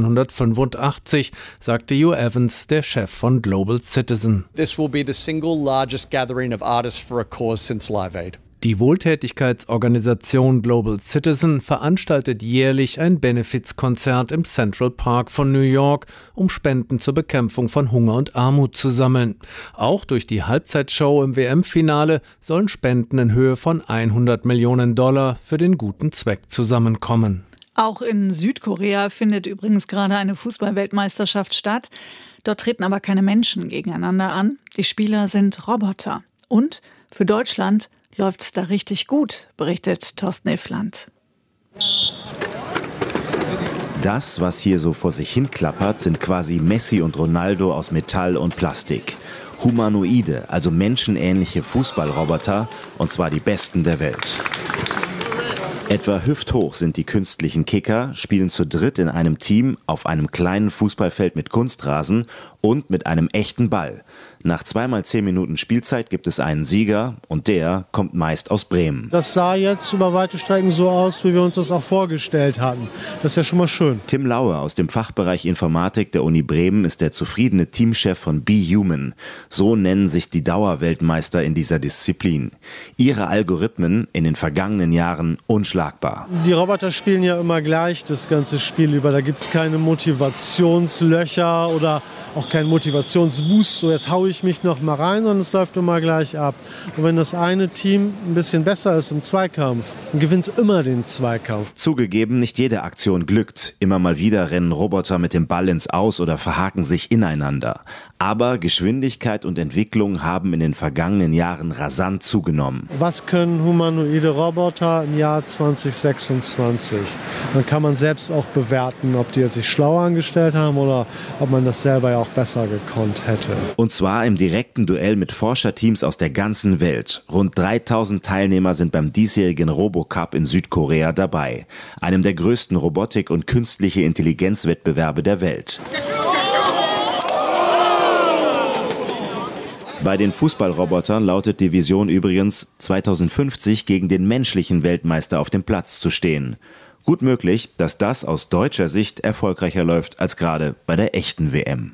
1985, sagte Hugh Evans, der Chef von Global Citizen. This will be the single largest gathering of artists for a cause since Live Aid. Die Wohltätigkeitsorganisation Global Citizen veranstaltet jährlich ein Benefizkonzert im Central Park von New York, um Spenden zur Bekämpfung von Hunger und Armut zu sammeln. Auch durch die Halbzeitshow im WM-Finale sollen Spenden in Höhe von $100 Millionen für den guten Zweck zusammenkommen. Auch in Südkorea findet übrigens gerade eine Fußball-Weltmeisterschaft statt. Dort treten aber keine Menschen gegeneinander an. Die Spieler sind Roboter. Und für Deutschland läuft es da richtig gut, berichtet Thorsten Iffland. Das, was hier so vor sich hin klappert, sind quasi Messi und Ronaldo aus Metall und Plastik. Humanoide, also menschenähnliche Fußballroboter, und zwar die besten der Welt. Etwa hüfthoch sind die künstlichen Kicker, spielen zu dritt in einem Team auf einem kleinen Fußballfeld mit Kunstrasen und mit einem echten Ball. Nach 2x10 Minuten Spielzeit gibt es einen Sieger und der kommt meist aus Bremen. Das sah jetzt über weite Strecken so aus, wie wir uns das auch vorgestellt hatten. Das ist ja schon mal schön. Tim Laue aus dem Fachbereich Informatik der Uni Bremen ist der zufriedene Teamchef von Be Human. So nennen sich die Dauerweltmeister in dieser Disziplin. Ihre Algorithmen in den vergangenen Jahren unschlagbar. Die Roboter spielen ja immer gleich das ganze Spiel über. Da gibt es keine Motivationslöcher oder auch keinen Motivationsboost, so jetzt haue ich mich noch mal rein, sondern es läuft immer gleich ab. Und wenn das eine Team ein bisschen besser ist im Zweikampf, dann gewinnt es immer den Zweikampf. Zugegeben, nicht jede Aktion glückt. Immer mal wieder rennen Roboter mit dem Ball ins Aus oder verhaken sich ineinander. Aber Geschwindigkeit und Entwicklung haben in den vergangenen Jahren rasant zugenommen. Was können humanoide Roboter im Jahr 2026? Dann kann man selbst auch bewerten, ob die jetzt sich schlau angestellt haben oder ob man das selber ja auch besser gekonnt hätte. Und zwar im direkten Duell mit Forscherteams aus der ganzen Welt. Rund 3000 Teilnehmer sind beim diesjährigen Robocup in Südkorea dabei, einem der größten Robotik- und künstliche Intelligenzwettbewerbe der Welt. Bei den Fußballrobotern lautet die Vision übrigens, 2050 gegen den menschlichen Weltmeister auf dem Platz zu stehen. Gut möglich, dass das aus deutscher Sicht erfolgreicher läuft als gerade bei der echten WM.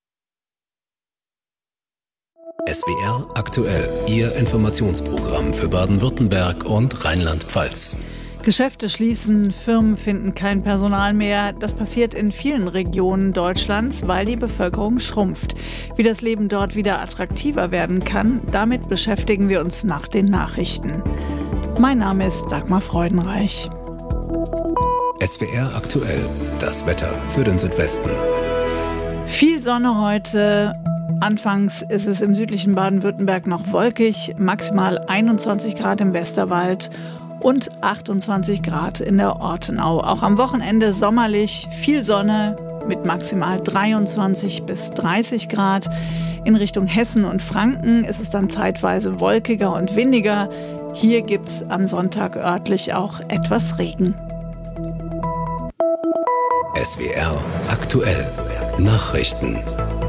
SWR aktuell, Ihr Informationsprogramm für Baden-Württemberg und Rheinland-Pfalz. Geschäfte schließen, Firmen finden kein Personal mehr. Das passiert in vielen Regionen Deutschlands, weil die Bevölkerung schrumpft. Wie das Leben dort wieder attraktiver werden kann, damit beschäftigen wir uns nach den Nachrichten. Mein Name ist Dagmar Freudenreich. SWR aktuell, das Wetter für den Südwesten. Viel Sonne heute. Anfangs ist es im südlichen Baden-Württemberg noch wolkig, maximal 21 Grad im Westerwald und 28 Grad in der Ortenau. Auch am Wochenende sommerlich, viel Sonne mit maximal 23 bis 30 Grad. In Richtung Hessen und Franken ist es dann zeitweise wolkiger und windiger. Hier gibt es am Sonntag örtlich auch etwas Regen. SWR aktuell, Nachrichten.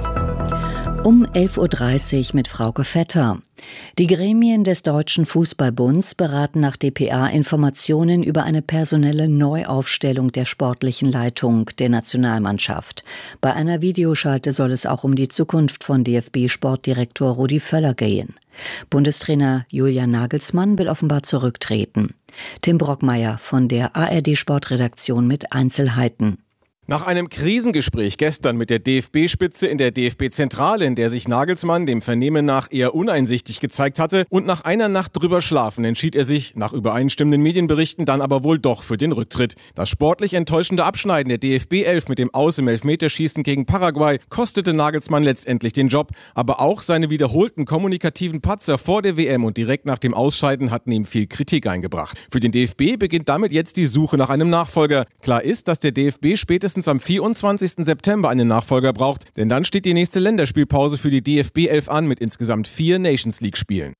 Um 11.30 Uhr mit Frauke Vetter. Die Gremien des Deutschen Fußballbunds beraten nach dpa Informationen über eine personelle Neuaufstellung der sportlichen Leitung der Nationalmannschaft. Bei einer Videoschalte soll es auch um die Zukunft von DFB-Sportdirektor Rudi Völler gehen. Bundestrainer Julian Nagelsmann will offenbar zurücktreten. Tim Brockmeier von der ARD-Sportredaktion mit Einzelheiten. Nach einem Krisengespräch gestern mit der DFB-Spitze in der DFB-Zentrale, in der sich Nagelsmann dem Vernehmen nach eher uneinsichtig gezeigt hatte, und nach einer Nacht drüber schlafen, entschied er sich, nach übereinstimmenden Medienberichten, dann aber wohl doch für den Rücktritt. Das sportlich enttäuschende Abschneiden der DFB-11 mit dem Aus im Elfmeterschießen gegen Paraguay kostete Nagelsmann letztendlich den Job, aber auch seine wiederholten kommunikativen Patzer vor der WM und direkt nach dem Ausscheiden hatten ihm viel Kritik eingebracht. Für den DFB beginnt damit jetzt die Suche nach einem Nachfolger. Klar ist, dass der DFB spätestens am 24. September einen Nachfolger braucht, denn dann steht die nächste Länderspielpause für die DFB-11 an mit insgesamt 4 Nations-League-Spielen.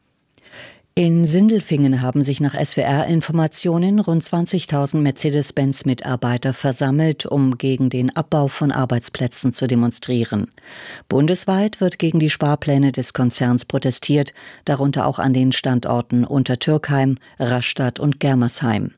In Sindelfingen haben sich nach SWR-Informationen rund 20.000 Mercedes-Benz-Mitarbeiter versammelt, um gegen den Abbau von Arbeitsplätzen zu demonstrieren. Bundesweit wird gegen die Sparpläne des Konzerns protestiert, darunter auch an den Standorten Untertürkheim, Rastatt und Germersheim.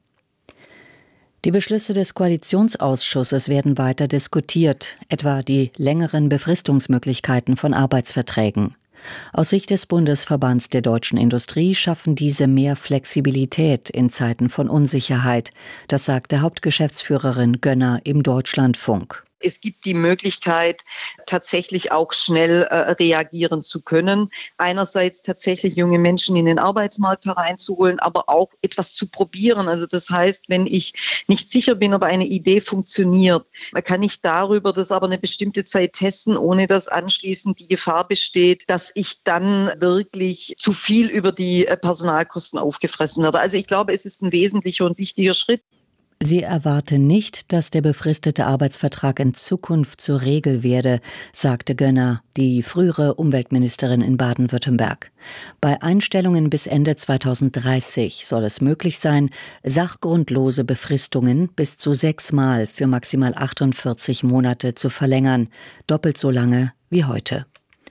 Die Beschlüsse des Koalitionsausschusses werden weiter diskutiert, etwa die längeren Befristungsmöglichkeiten von Arbeitsverträgen. Aus Sicht des Bundesverbands der deutschen Industrie schaffen diese mehr Flexibilität in Zeiten von Unsicherheit. Das sagte Hauptgeschäftsführerin Gönner im Deutschlandfunk. Es gibt die Möglichkeit, tatsächlich auch schnell reagieren zu können. Einerseits tatsächlich junge Menschen in den Arbeitsmarkt hereinzuholen, aber auch etwas zu probieren. Also das heißt, wenn ich nicht sicher bin, ob eine Idee funktioniert, kann ich darüber das aber eine bestimmte Zeit testen, ohne dass anschließend die Gefahr besteht, dass ich dann wirklich zu viel über die Personalkosten aufgefressen werde. Also ich glaube, es ist ein wesentlicher und wichtiger Schritt. Sie erwarte nicht, dass der befristete Arbeitsvertrag in Zukunft zur Regel werde, sagte Gönner, die frühere Umweltministerin in Baden-Württemberg. Bei Einstellungen bis Ende 2030 soll es möglich sein, sachgrundlose Befristungen bis zu 6-mal für maximal 48 Monate zu verlängern, doppelt so lange wie heute.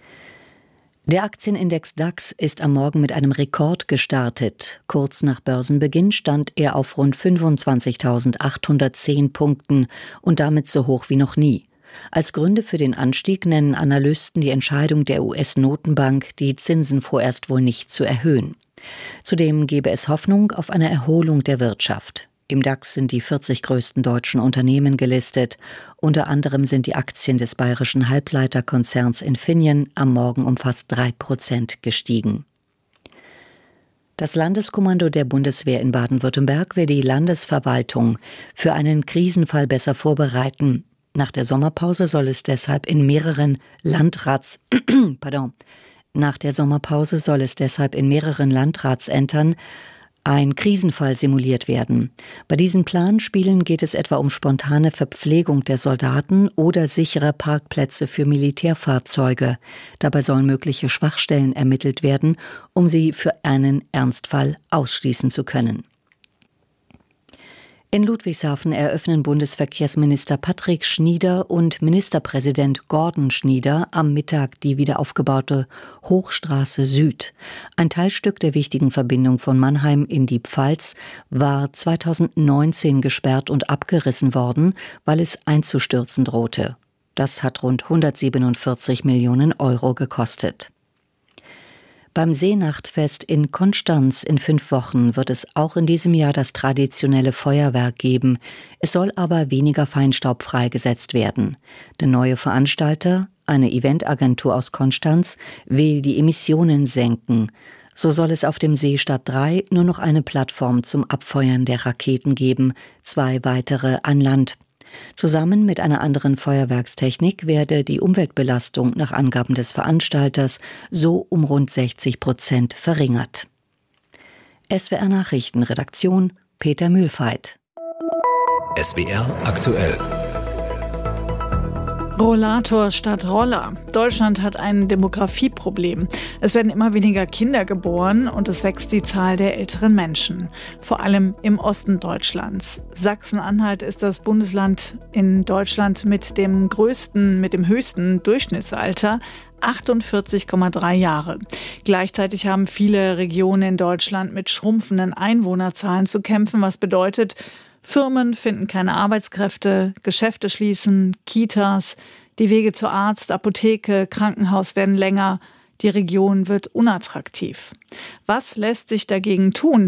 Der Aktienindex DAX ist am Morgen mit einem Rekord gestartet. Kurz nach Börsenbeginn stand er auf rund 25.810 Punkten und damit so hoch wie noch nie. Als Gründe für den Anstieg nennen Analysten die Entscheidung der US-Notenbank, die Zinsen vorerst wohl nicht zu erhöhen. Zudem gebe es Hoffnung auf eine Erholung der Wirtschaft. Im DAX sind die 40 größten deutschen Unternehmen gelistet. Unter anderem sind die Aktien des bayerischen Halbleiterkonzerns Infineon am Morgen um fast 3% gestiegen. Das Landeskommando der Bundeswehr in Baden-Württemberg will die Landesverwaltung für einen Krisenfall besser vorbereiten. Nach der Sommerpause soll es deshalb in mehreren Landratsämtern ein Krisenfall simuliert werden. Bei diesen Planspielen geht es etwa um spontane Verpflegung der Soldaten oder sichere Parkplätze für Militärfahrzeuge. Dabei sollen mögliche Schwachstellen ermittelt werden, um sie für einen Ernstfall ausschließen zu können. In Ludwigshafen eröffnen Bundesverkehrsminister Patrick Schnieder und Ministerpräsident Gordon Schnieder am Mittag die wiederaufgebaute Hochstraße Süd. Ein Teilstück der wichtigen Verbindung von Mannheim in die Pfalz war 2019 gesperrt und abgerissen worden, weil es einzustürzen drohte. Das hat rund 147 Millionen Euro gekostet. Beim Seenachtfest in Konstanz in 5 Wochen wird es auch in diesem Jahr das traditionelle Feuerwerk geben. Es soll aber weniger Feinstaub freigesetzt werden. Der neue Veranstalter, eine Eventagentur aus Konstanz, will die Emissionen senken. So soll es auf dem Seestadt 3 nur noch eine Plattform zum Abfeuern der Raketen geben, 2 weitere an Land. Zusammen mit einer anderen Feuerwerkstechnik werde die Umweltbelastung nach Angaben des Veranstalters so um rund 60% verringert. SWR Nachrichtenredaktion Peter Mühlfeit. SWR aktuell. Rollator statt Roller. Deutschland hat ein Demografieproblem. Es werden immer weniger Kinder geboren und es wächst die Zahl der älteren Menschen. Vor allem im Osten Deutschlands. Sachsen-Anhalt ist das Bundesland in Deutschland mit dem höchsten Durchschnittsalter. 48,3 Jahre. Gleichzeitig haben viele Regionen in Deutschland mit schrumpfenden Einwohnerzahlen zu kämpfen, was bedeutet, Firmen finden keine Arbeitskräfte, Geschäfte schließen, Kitas, die Wege zu Arzt, Apotheke, Krankenhaus werden länger, die Region wird unattraktiv. Was lässt sich dagegen tun?